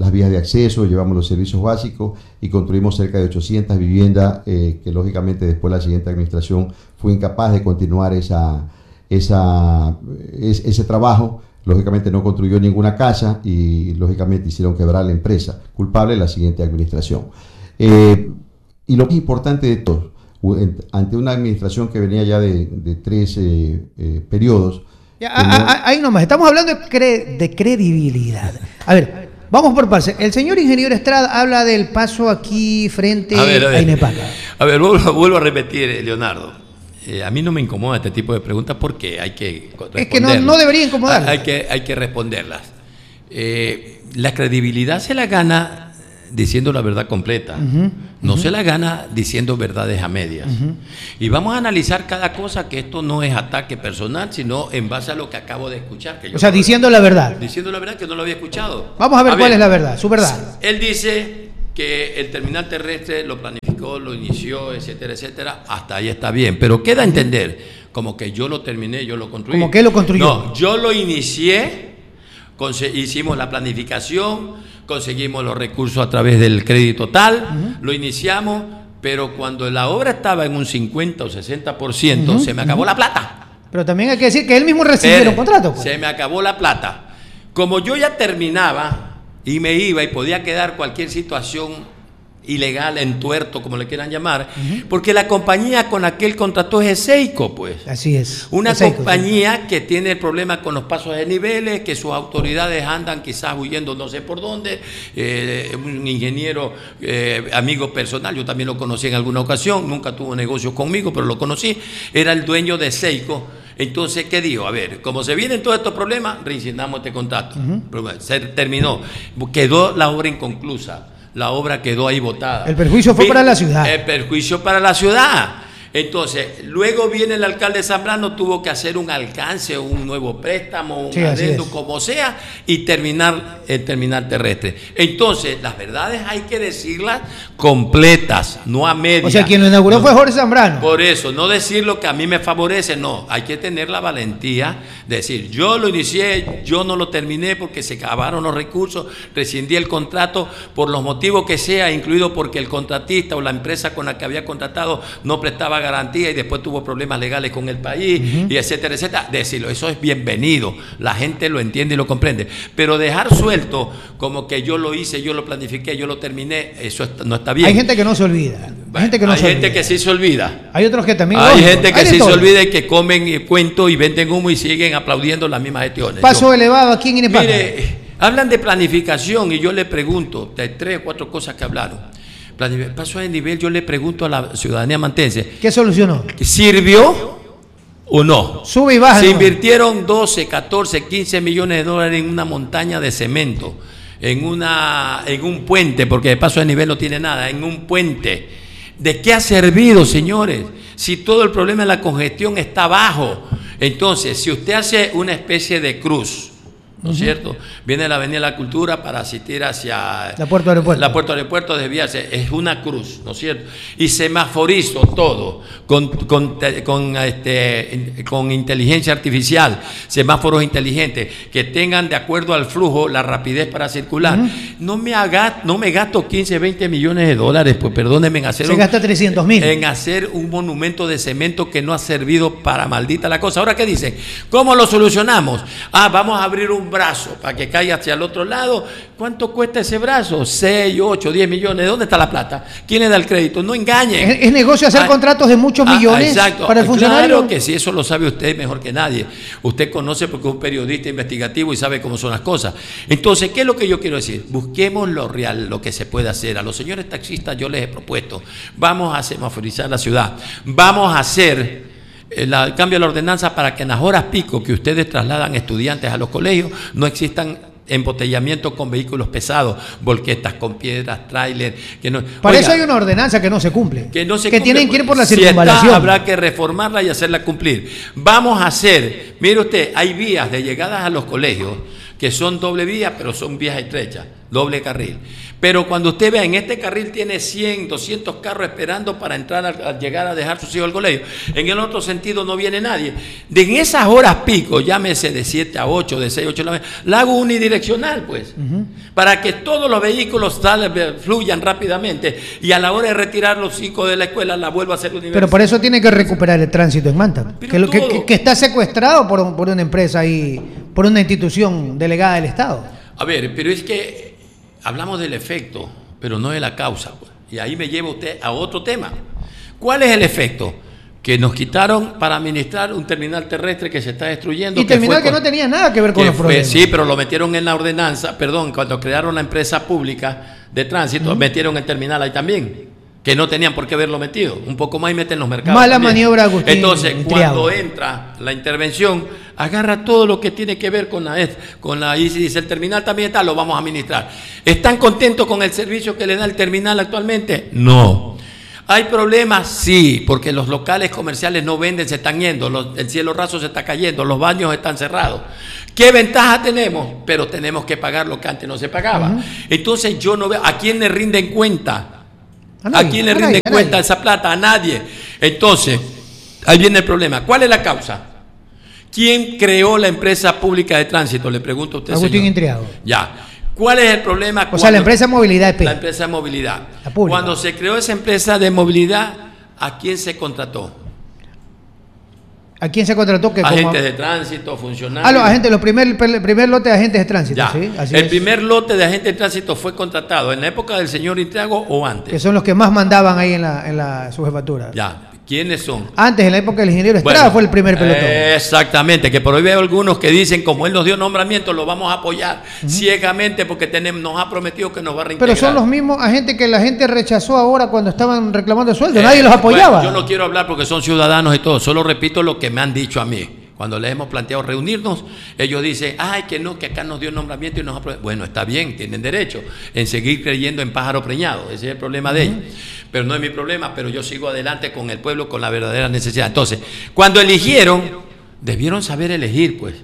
las vías de acceso, llevamos los servicios básicos y construimos cerca de ochocientas viviendas eh, que lógicamente después la siguiente administración fue incapaz de continuar esa, esa, es, ese trabajo. Lógicamente no construyó ninguna casa y lógicamente hicieron quebrar la empresa, culpable la siguiente administración. Eh, y lo más importante de todo, ante una administración que venía ya de, de tres eh, eh, periodos. Ya, a, no... a, ahí nomás, estamos hablando de, cre de credibilidad. A ver, vamos por partes. El señor ingeniero Estrada habla del paso aquí frente a, ver, a, ver, a Inepaca. A ver, vuelvo, vuelvo a repetir, Leonardo. Eh, a mí no me incomoda este tipo de preguntas porque hay que responderlas. Es que no, no debería incomodar. Hay que, hay que responderlas. Eh, la credibilidad se la gana diciendo la verdad completa, uh-huh, no uh-huh. se la gana diciendo verdades a medias. Uh-huh. Y vamos a analizar cada cosa, que esto no es ataque personal, sino en base a lo que acabo de escuchar. Que yo o sea, diciendo la verdad. Diciendo la verdad, que no lo había escuchado. Vamos a ver a cuál ver, es la verdad, su verdad. Él dice que el terminal terrestre lo planificó, lo inició, etcétera, etcétera. Hasta ahí está bien, pero queda a entender como que yo lo terminé, yo lo construí. ¿Cómo que lo construyó? No, yo lo inicié, hicimos la planificación, conseguimos los recursos a través del crédito tal, uh-huh. lo iniciamos, pero cuando la obra estaba en un cincuenta o sesenta por ciento, uh-huh. se me acabó uh-huh. la plata. Pero también hay que decir que él mismo recibió un contrato. Pues. Se me acabó la plata. Como yo ya terminaba y me iba y podía quedar cualquier situación ilegal, entuerto, como le quieran llamar, uh-huh. porque la compañía con la que él contrató es Eseico, pues. Así es. Una Eseico, compañía sí. que tiene el problema con los pasos de niveles, que sus autoridades andan quizás huyendo no sé por dónde. Eh, un ingeniero, eh, amigo personal, yo también lo conocí en alguna ocasión, nunca tuvo negocios conmigo, pero lo conocí, era el dueño de Eseico. Entonces, ¿qué dijo? A ver, como se vienen todos estos problemas, reincidiamos este contrato. Uh-huh. Se terminó, quedó la obra inconclusa. La obra quedó ahí botada. El perjuicio fue para la ciudad. El perjuicio para la ciudad. Entonces, luego viene el alcalde Zambrano, tuvo que hacer un alcance, un nuevo préstamo, un sí, adendo, como sea, y terminar el terminal terrestre. Entonces, las verdades hay que decirlas completas, no a medias. O sea, quien lo inauguró no, fue Jorge Zambrano. Por eso, no decir lo que a mí me favorece, no. Hay que tener la valentía de decir, yo lo inicié, yo no lo terminé porque se acabaron los recursos, rescindí el contrato por los motivos que sea, incluido porque el contratista o la empresa con la que había contratado no prestaba garantía y después tuvo problemas legales con el país, uh-huh. y etcétera, etcétera. Decirlo, eso es bienvenido, la gente lo entiende y lo comprende, pero dejar suelto como que yo lo hice, yo lo planifiqué, yo lo terminé, eso está, no está bien. Hay gente que no se olvida. Hay gente que, no hay se gente olvida. que sí se olvida. Hay otros que también. Hay lógico. gente que hay sí todo. se olvida y que comen cuento y venden humo y siguen aplaudiendo las mismas gestiones. Paso yo, elevado aquí en Inepaca. Mire, hablan de planificación y yo le pregunto, de tres o cuatro cosas que hablaron. Paso de nivel, yo le pregunto a la ciudadanía mantense. ¿Qué solucionó? ¿Sirvió o no? Sube y baja. Se no. invirtieron doce, catorce, quince millones de dólares en una montaña de cemento, en, una, en un puente, porque de paso de nivel no tiene nada, en un puente. ¿De qué ha servido, señores? Si todo el problema de la congestión está abajo. Entonces, si usted hace una especie de cruz, ¿no es uh-huh. cierto? Viene la Avenida de la Cultura para asistir hacia la Puerto Aeropuerto. La Puerto Aeropuerto, desviarse. Es una cruz, ¿no es cierto? Y semaforizo todo con, con, con, este, con inteligencia artificial, semáforos inteligentes que tengan de acuerdo al flujo la rapidez para circular. Uh-huh. No me haga, no me gasto quince, veinte millones de dólares, pues perdónenme en hacer Se un, gasta trescientos mil. En hacer un monumento de cemento que no ha servido para maldita la cosa. Ahora, ¿qué dicen? ¿Cómo lo solucionamos? Ah, vamos a abrir un brazo para que caiga hacia el otro lado. ¿Cuánto cuesta ese brazo? seis, ocho, diez millones. ¿De dónde está la plata? ¿Quién le da el crédito? No engañen. Es, es negocio hacer ah, contratos de muchos ah, millones exacto. para el funcionario. Claro que sí, eso lo sabe usted mejor que nadie. Usted conoce porque es un periodista investigativo y sabe cómo son las cosas. Entonces, ¿qué es lo que yo quiero decir? Busquemos lo real, lo que se puede hacer. A los señores taxistas yo les he propuesto, vamos a semaforizar la ciudad. Vamos a hacer el cambio de la ordenanza para que en las horas pico que ustedes trasladan estudiantes a los colegios no existan embotellamientos con vehículos pesados, volquetas con piedras, tráiler. Que no, para oiga, eso hay una ordenanza que no se cumple. Que, no se que cumple, tienen que ir por la si circunvalación. Está, habrá que reformarla y hacerla cumplir. Vamos a hacer, mire usted, hay vías de llegadas a los colegios que son doble vía, pero son vías estrechas, doble carril. Pero cuando usted ve en este carril tiene cien, doscientos carros esperando para entrar a, a llegar a dejar sus hijos al colegio. En el otro sentido no viene nadie. De en esas horas pico, llámese de siete a ocho, de seis a ocho, la, la hago unidireccional, pues. Uh-huh. Para que todos los vehículos salen, fluyan rápidamente. Y a la hora de retirar los hijos de la escuela, la vuelvo a hacer universal. Pero por eso tiene que recuperar el tránsito en Manta. Que, lo, que, que, que está secuestrado por, por una empresa ahí, por una institución delegada del Estado. A ver, pero es que hablamos del efecto, pero no de la causa, pues. Y ahí me lleva usted a otro tema. ¿Cuál es el efecto? Que nos quitaron para administrar un terminal terrestre que se está destruyendo. Y que terminal fue que con, no tenía nada que ver con que los fue, problemas. Sí, pero lo metieron en la ordenanza, perdón, cuando crearon la empresa pública de tránsito, uh-huh. metieron el terminal ahí también, que no tenían por qué haberlo metido. Un poco más y meten los mercados. Mala también. maniobra, Agustín. Entonces, Triago. cuando entra la intervención, agarra todo lo que tiene que ver con la con la y si dice el terminal también está, lo vamos a administrar. ¿Están contentos con el servicio que le da el terminal actualmente? No. ¿Hay problemas? Sí, porque los locales comerciales no venden, se están yendo, los, el cielo raso se está cayendo, los baños están cerrados. ¿Qué ventaja tenemos? Pero tenemos que pagar lo que antes no se pagaba. Uh-huh. Entonces yo no veo, ¿a quién le rinden cuenta? ¿A, nadie, ¿A quién le a rinden nadie, cuenta a esa plata? A nadie. Entonces, ahí viene el problema. ¿Cuál es la causa? ¿Quién creó la empresa pública de tránsito? Le pregunto a usted, Agustín señor. Intriago. Ya. ¿Cuál es el problema? O cuando, sea, la empresa de movilidad E P. La empresa de movilidad. Cuando se creó esa empresa de movilidad, ¿a quién se contrató? ¿A quién se contrató? Que agentes como... de tránsito, funcionarios. Ah, los agentes, los primer, el primer lote de agentes de tránsito. Ya. ¿Sí? Así el es. primer lote de agentes de tránsito fue contratado en la época del señor Intriago o antes. Que son los que más mandaban ahí en la, en la subjefatura. Ya. ¿Quiénes son? Antes, en la época del ingeniero Estrada, bueno, fue el primer pelotón. Exactamente, que por hoy veo algunos que dicen, como él nos dio nombramiento, lo vamos a apoyar uh-huh. ciegamente porque tenemos, nos ha prometido que nos va a reintegrar. Pero son los mismos agentes que la gente rechazó ahora cuando estaban reclamando sueldo, eh, nadie los apoyaba. Bueno, yo no quiero hablar porque son ciudadanos y todo, solo repito lo que me han dicho a mí. Cuando les hemos planteado reunirnos, ellos dicen, ay, que no, que acá nos dio nombramiento y nos ha... Bueno, está bien, tienen derecho en seguir creyendo en pájaro preñado, ese es el problema de ellos. Pero no es mi problema, pero yo sigo adelante con el pueblo, con la verdadera necesidad. Entonces, cuando eligieron, debieron saber elegir, pues.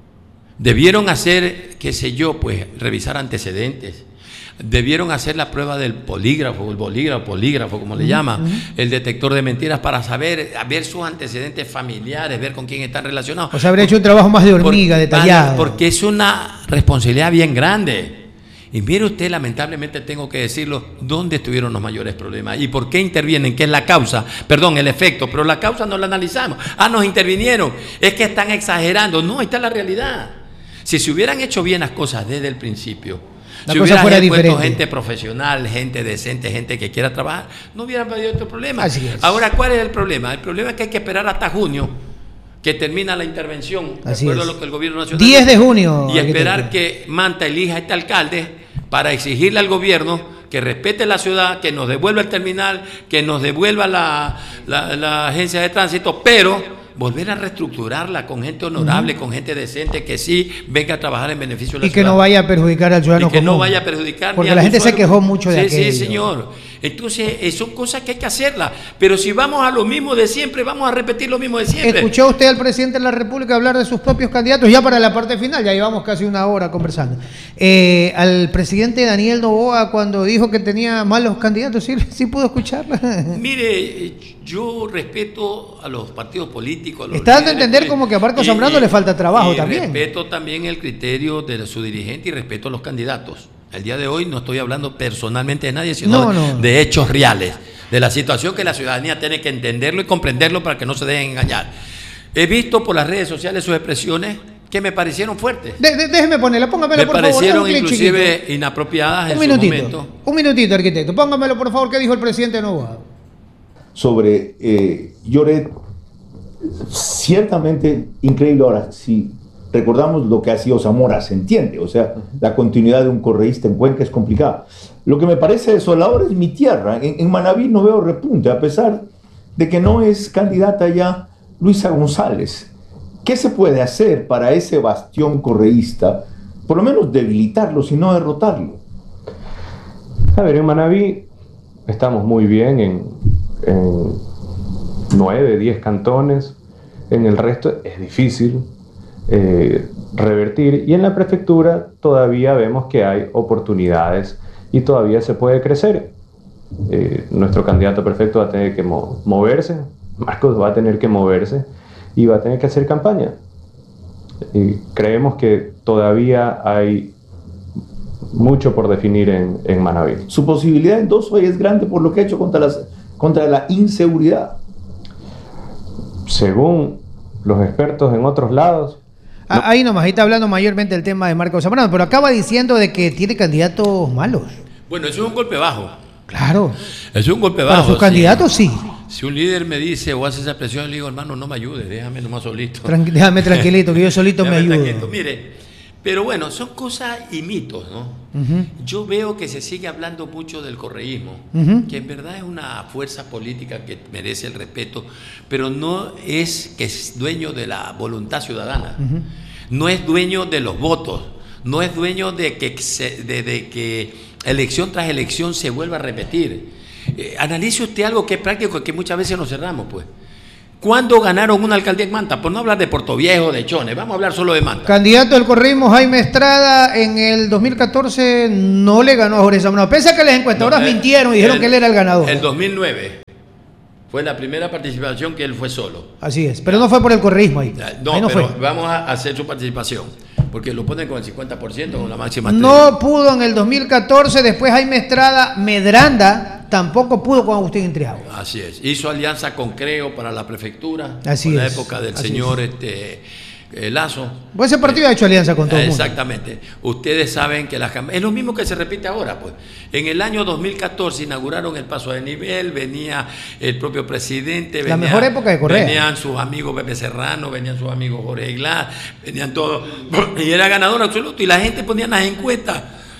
Debieron hacer, qué sé yo, pues, revisar antecedentes. Debieron hacer la prueba del polígrafo, el bolígrafo, polígrafo, como le llama, uh-huh. el detector de mentiras, para saber, ver sus antecedentes familiares, ver con quién están relacionados. O sea, habría hecho un trabajo más de hormiga, por, detallado. Porque es una responsabilidad bien grande. Y mire usted, lamentablemente tengo que decirlo, ¿dónde estuvieron los mayores problemas? ¿Y por qué intervienen? ¿Qué es la causa? Perdón, el efecto, pero la causa no la analizamos. Ah, nos intervinieron, es que están exagerando. No, ahí está la realidad. Si se hubieran hecho bien las cosas desde el principio, la si cosa fuera hubieran puesto diferente. Gente profesional, gente decente, gente que quiera trabajar, no hubieran habido otro problema. Así es. Ahora, ¿cuál es el problema? El problema es que hay que esperar hasta junio, que termina la intervención, de Así acuerdo es. a lo que el gobierno nacional diez de junio. y esperar que Manta elija a este alcalde para exigirle al gobierno que respete la ciudad, que nos devuelva el terminal, que nos devuelva la, la, la agencia de tránsito, pero volver a reestructurarla con gente honorable, uh-huh. con gente decente, que sí venga a trabajar en beneficio de la y ciudad. Y que no vaya a perjudicar al ciudadano Y que común. no vaya a perjudicar. Porque ni la al gente usuario. se quejó mucho de sí, aquello. Sí, señor. Entonces, son cosas que hay que hacerlas. Pero si vamos a lo mismo de siempre, vamos a repetir lo mismo de siempre. ¿Escuchó usted al presidente de la República hablar de sus propios candidatos? Ya para la parte final, ya llevamos casi una hora conversando. Eh, al presidente Daniel Noboa, cuando dijo que tenía malos candidatos, ¿sí, sí pudo escucharla? Mire, yo respeto a los partidos políticos. A los Está dando a líderes, entender como que a Marco y, Zambrano y, le falta trabajo y también. Respeto también el criterio de su dirigente y respeto a los candidatos. El día de hoy no estoy hablando personalmente de nadie, sino no, no. de hechos reales, de la situación que la ciudadanía tiene que entenderlo y comprenderlo para que no se dejen engañar. He visto por las redes sociales sus expresiones que me parecieron fuertes. De, de, déjeme ponerla, póngamela me por favor. Me parecieron inclusive chiquito. inapropiadas un en minutito, su momento. Un minutito, arquitecto. Póngamelo por favor, ¿qué dijo el presidente Noboa? Sobre eh, Lloret, ciertamente increíble. Ahora, si recordamos lo que ha sido Zamora, se entiende, o sea, la continuidad de un correísta en Cuenca es complicada. Lo que me parece desolador es mi tierra. En, en Manabí no veo repunte, a pesar de que no es candidata ya Luisa González. ¿Qué se puede hacer para ese bastión correísta? Por lo menos debilitarlo, si no derrotarlo. A ver, en Manabí estamos muy bien en, en nueve, diez cantones. En el resto es difícil eh, revertir. Y en la prefectura todavía vemos que hay oportunidades y todavía se puede crecer. Eh, nuestro candidato perfecto va a tener que mo moverse, Marcos va a tener que moverse y va a tener que hacer campaña. Y creemos que todavía hay mucho por definir en, en Manabí. Su posibilidad en dos hoy es grande por lo que ha hecho contra, las, contra la inseguridad. Según los expertos en otros lados. Ah, ahí nomás, ahí está hablando mayormente del tema de Marcos Zambrano, pero acaba diciendo de que tiene candidatos malos. Bueno, eso es un golpe bajo. Claro. Eso es un golpe bajo. Para sus candidatos, sí. Si un líder me dice o hace esa presión, le digo, hermano, no me ayudes, déjame nomás solito. Tranqui déjame tranquilito, que yo solito me ayudo. Tranquilo. Mire, pero bueno, son cosas y mitos, ¿no? Uh-huh. Yo veo que se sigue hablando mucho del correísmo, uh-huh. que en verdad es una fuerza política que merece el respeto, pero no es que es dueño de la voluntad ciudadana, uh-huh. no es dueño de los votos, no es dueño de que, se, de, de que elección tras elección se vuelva a repetir. Eh, analice usted algo que es práctico, que muchas veces nos cerramos, pues. ¿Cuándo ganaron una alcaldía en Manta? Por no hablar de Puerto Viejo, de Chones, vamos a hablar solo de Manta. Candidato del correísmo Jaime Estrada en el dos mil catorce no le ganó a Jorge Zambrano. Pese a que las encuestadoras no, eh, mintieron y dijeron el, que él era el ganador. En dos mil nueve fue la primera participación que él fue solo. Así es, pero no fue por el correísmo ahí. No, ahí no pero fue. Vamos a hacer su participación, porque lo ponen con el cincuenta por ciento, con la máxima. No estrella. Pudo en el dos mil catorce, después Jaime Estrada, Medranda, tampoco pudo con Agustín Intriago. Así es. Hizo alianza con Creo para la prefectura. Así en es. la época del Así señor es. este, eh, Lazo. Pues ese partido eh, ha hecho alianza con todo el mundo. Exactamente. Ustedes saben que las es lo mismo que se repite ahora, pues. En el año dos mil catorce inauguraron el paso de nivel, venía el propio presidente. La venía, mejor época de Correa. Venían sus amigos Pepe Serrano, venían sus amigos Jorge Iglás, venían todos. Y era ganador absoluto. Y la gente ponía las encuestas.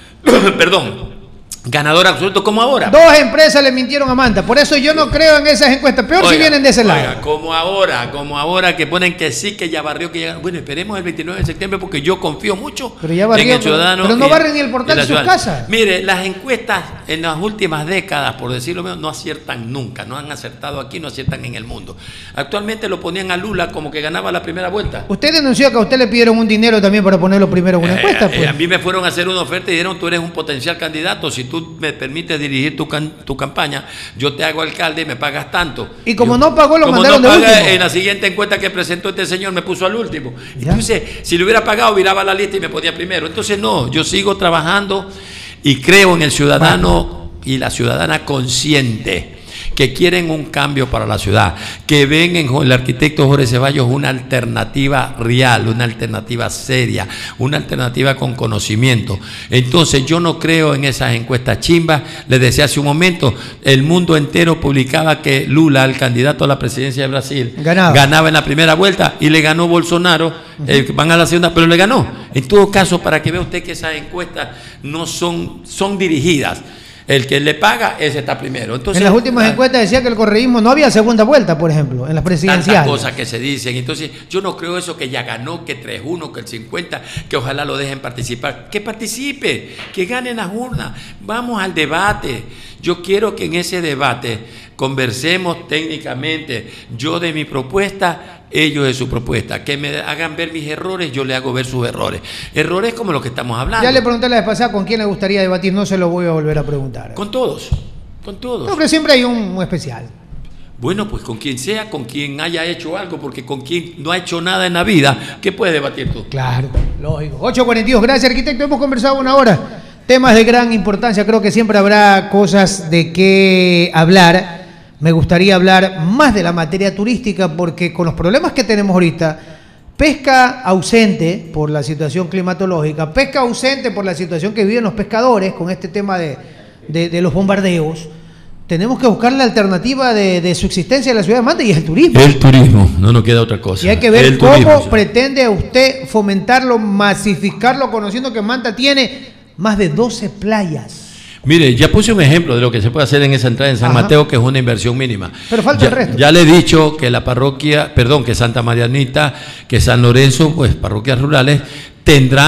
Perdón. Ganador absoluto como ahora. Dos empresas le mintieron a Manta, por eso yo no creo en esas encuestas, peor oiga, si vienen de ese lado. Oiga, como ahora, como ahora que ponen que sí, que ya barrió, que ya... Bueno, esperemos el veintinueve de septiembre porque yo confío mucho pero ya barrió, en el ciudadano. Pero, pero no barren ni el portal de sus casas. Mire, las encuestas en las últimas décadas, por decirlo menos, no aciertan nunca, no han acertado aquí, no aciertan en el mundo. Actualmente lo ponían a Lula como que ganaba la primera vuelta. Usted denunció que a usted le pidieron un dinero también para ponerlo primero en una eh, encuesta. Pues. Eh, a mí me fueron a hacer una oferta y dijeron, tú eres un potencial candidato, si tú me permites dirigir tu, can, tu campaña, yo te hago alcalde y me pagas tanto. Y como yo, no pagó, lo mandaron no de paga, último. En la siguiente encuesta que presentó este señor me puso al último. ¿Ya? Entonces, si le hubiera pagado, viraba la lista y me ponía primero. Entonces, no, yo sigo trabajando y creo en el ciudadano bueno. y la ciudadana consciente que quieren un cambio para la ciudad, que ven en el arquitecto Jorge Ceballos una alternativa real, una alternativa seria, una alternativa con conocimiento. Entonces yo no creo en esas encuestas chimbas. Les decía hace un momento, el mundo entero publicaba que Lula, el candidato a la presidencia de Brasil, ganaba, ganaba en la primera vuelta y le ganó Bolsonaro, uh-huh. eh, van a la segunda, pero le ganó. En todo caso, para que vea usted que esas encuestas no son, son dirigidas. El que le paga, ese está primero. Entonces, en las últimas encuestas decía que el correísmo no había segunda vuelta, por ejemplo, en las presidenciales. Tantas cosas que se dicen. Entonces, yo no creo eso que ya ganó, que tres uno, que el cincuenta, que ojalá lo dejen participar. Que participe, que ganen las urnas. Vamos al debate. Yo quiero que en ese debate conversemos técnicamente. Yo de mi propuesta, ellos de su propuesta. Que me hagan ver mis errores, yo le hago ver sus errores. Errores como los que estamos hablando. Ya le pregunté la vez pasada con quién le gustaría debatir, no se lo voy a volver a preguntar. Con todos, con todos. No, pero siempre hay un, un especial. Bueno, pues con quien sea, con quien haya hecho algo, porque con quien no ha hecho nada en la vida, ¿qué puedes debatir tú? Claro, lógico. ocho cuarenta y dos, gracias arquitecto, hemos conversado una hora. Temas de gran importancia, creo que siempre habrá cosas de qué hablar. Me gustaría hablar más de la materia turística porque con los problemas que tenemos ahorita, pesca ausente por la situación climatológica, pesca ausente por la situación que viven los pescadores con este tema de, de, de los bombardeos, tenemos que buscar la alternativa de, de subsistencia de la ciudad de Manta y es el turismo. El turismo, no nos queda otra cosa. Y hay que ver el cómo turismo, pretende usted fomentarlo, masificarlo, conociendo que Manta tiene más de doce playas. Mire, ya puse un ejemplo de lo que se puede hacer en esa entrada en San Ajá. Mateo, que es una inversión mínima. Pero falta ya, el resto. Ya le he dicho que la parroquia, perdón, que Santa Marianita, que San Lorenzo, pues parroquias rurales, tendrán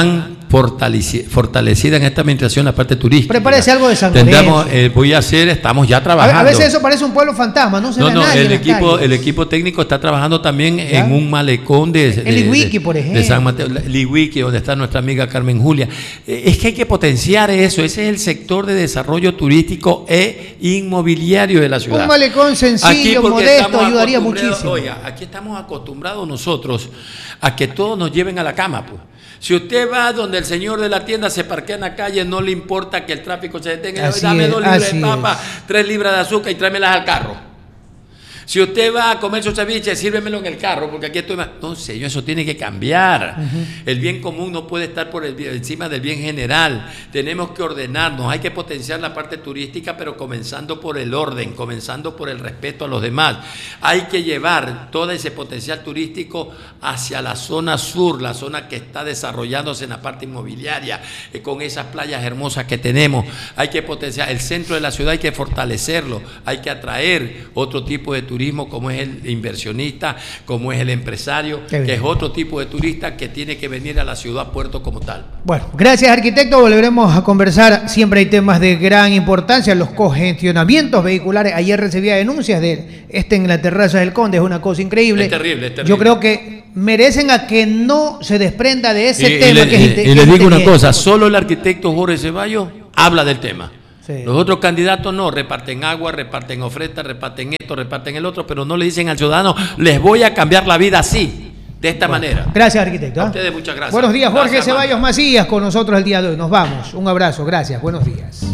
fortalecida en esta administración la parte turística. Prepárese algo de San Tendremos, eh, voy a hacer, estamos ya trabajando. A veces eso parece un pueblo fantasma, no se No, ve no, nadie el en las equipo, calles. el equipo técnico está trabajando también ¿Ya? en un malecón de, de, El Liwiki, de, por ejemplo. de San Mateo, Liwiki, donde está nuestra amiga Carmen Julia. Eh, es que hay que potenciar eso, ese es el sector de desarrollo turístico e inmobiliario de la ciudad. Un malecón sencillo, porque modesto, estamos ayudaría acostumbrados- muchísimo. Oiga, aquí estamos acostumbrados nosotros a que todos nos lleven a la cama, pues. Si usted va donde el señor de la tienda se parquea en la calle, no le importa que el tráfico se detenga. Así Dame es, dos libras así de papa, es. tres libras de azúcar y tráemelas al carro. Si usted va a comer su ceviche, sírvemelo en el carro, porque aquí estoy más... No, señor, eso tiene que cambiar. Uh-huh. El bien común no puede estar por el bien, encima del bien general. Tenemos que ordenarnos, hay que potenciar la parte turística, pero comenzando por el orden, comenzando por el respeto a los demás. Hay que llevar todo ese potencial turístico hacia la zona sur, la zona que está desarrollándose en la parte inmobiliaria, eh, con esas playas hermosas que tenemos. Hay que potenciar el centro de la ciudad, hay que fortalecerlo, hay que atraer otro tipo de turismo, como es el inversionista, como es el empresario, que es otro tipo de turista que tiene que venir a la ciudad puerto como tal. Bueno, gracias, arquitecto, volveremos a conversar. Siempre hay temas de gran importancia, los congestionamientos vehiculares. Ayer recibía denuncias de este en la terraza del Conde, es una cosa increíble. Es terrible, es terrible. Yo creo que merecen a que no se desprenda de ese y, tema. Y, que le, es inte- y le digo una inteligente. cosa, solo el arquitecto Jorge Ceballos habla del tema. Sí. Los otros candidatos no, reparten agua, reparten ofertas, reparten esto, reparten el otro, pero no le dicen al ciudadano, les voy a cambiar la vida así, de esta Bueno, manera. Gracias, arquitecto. ¿eh? A ustedes muchas gracias. Buenos días, Jorge Gracias, Ceballos Macías, con nosotros el día de hoy. Nos vamos. Un abrazo, gracias. Buenos días.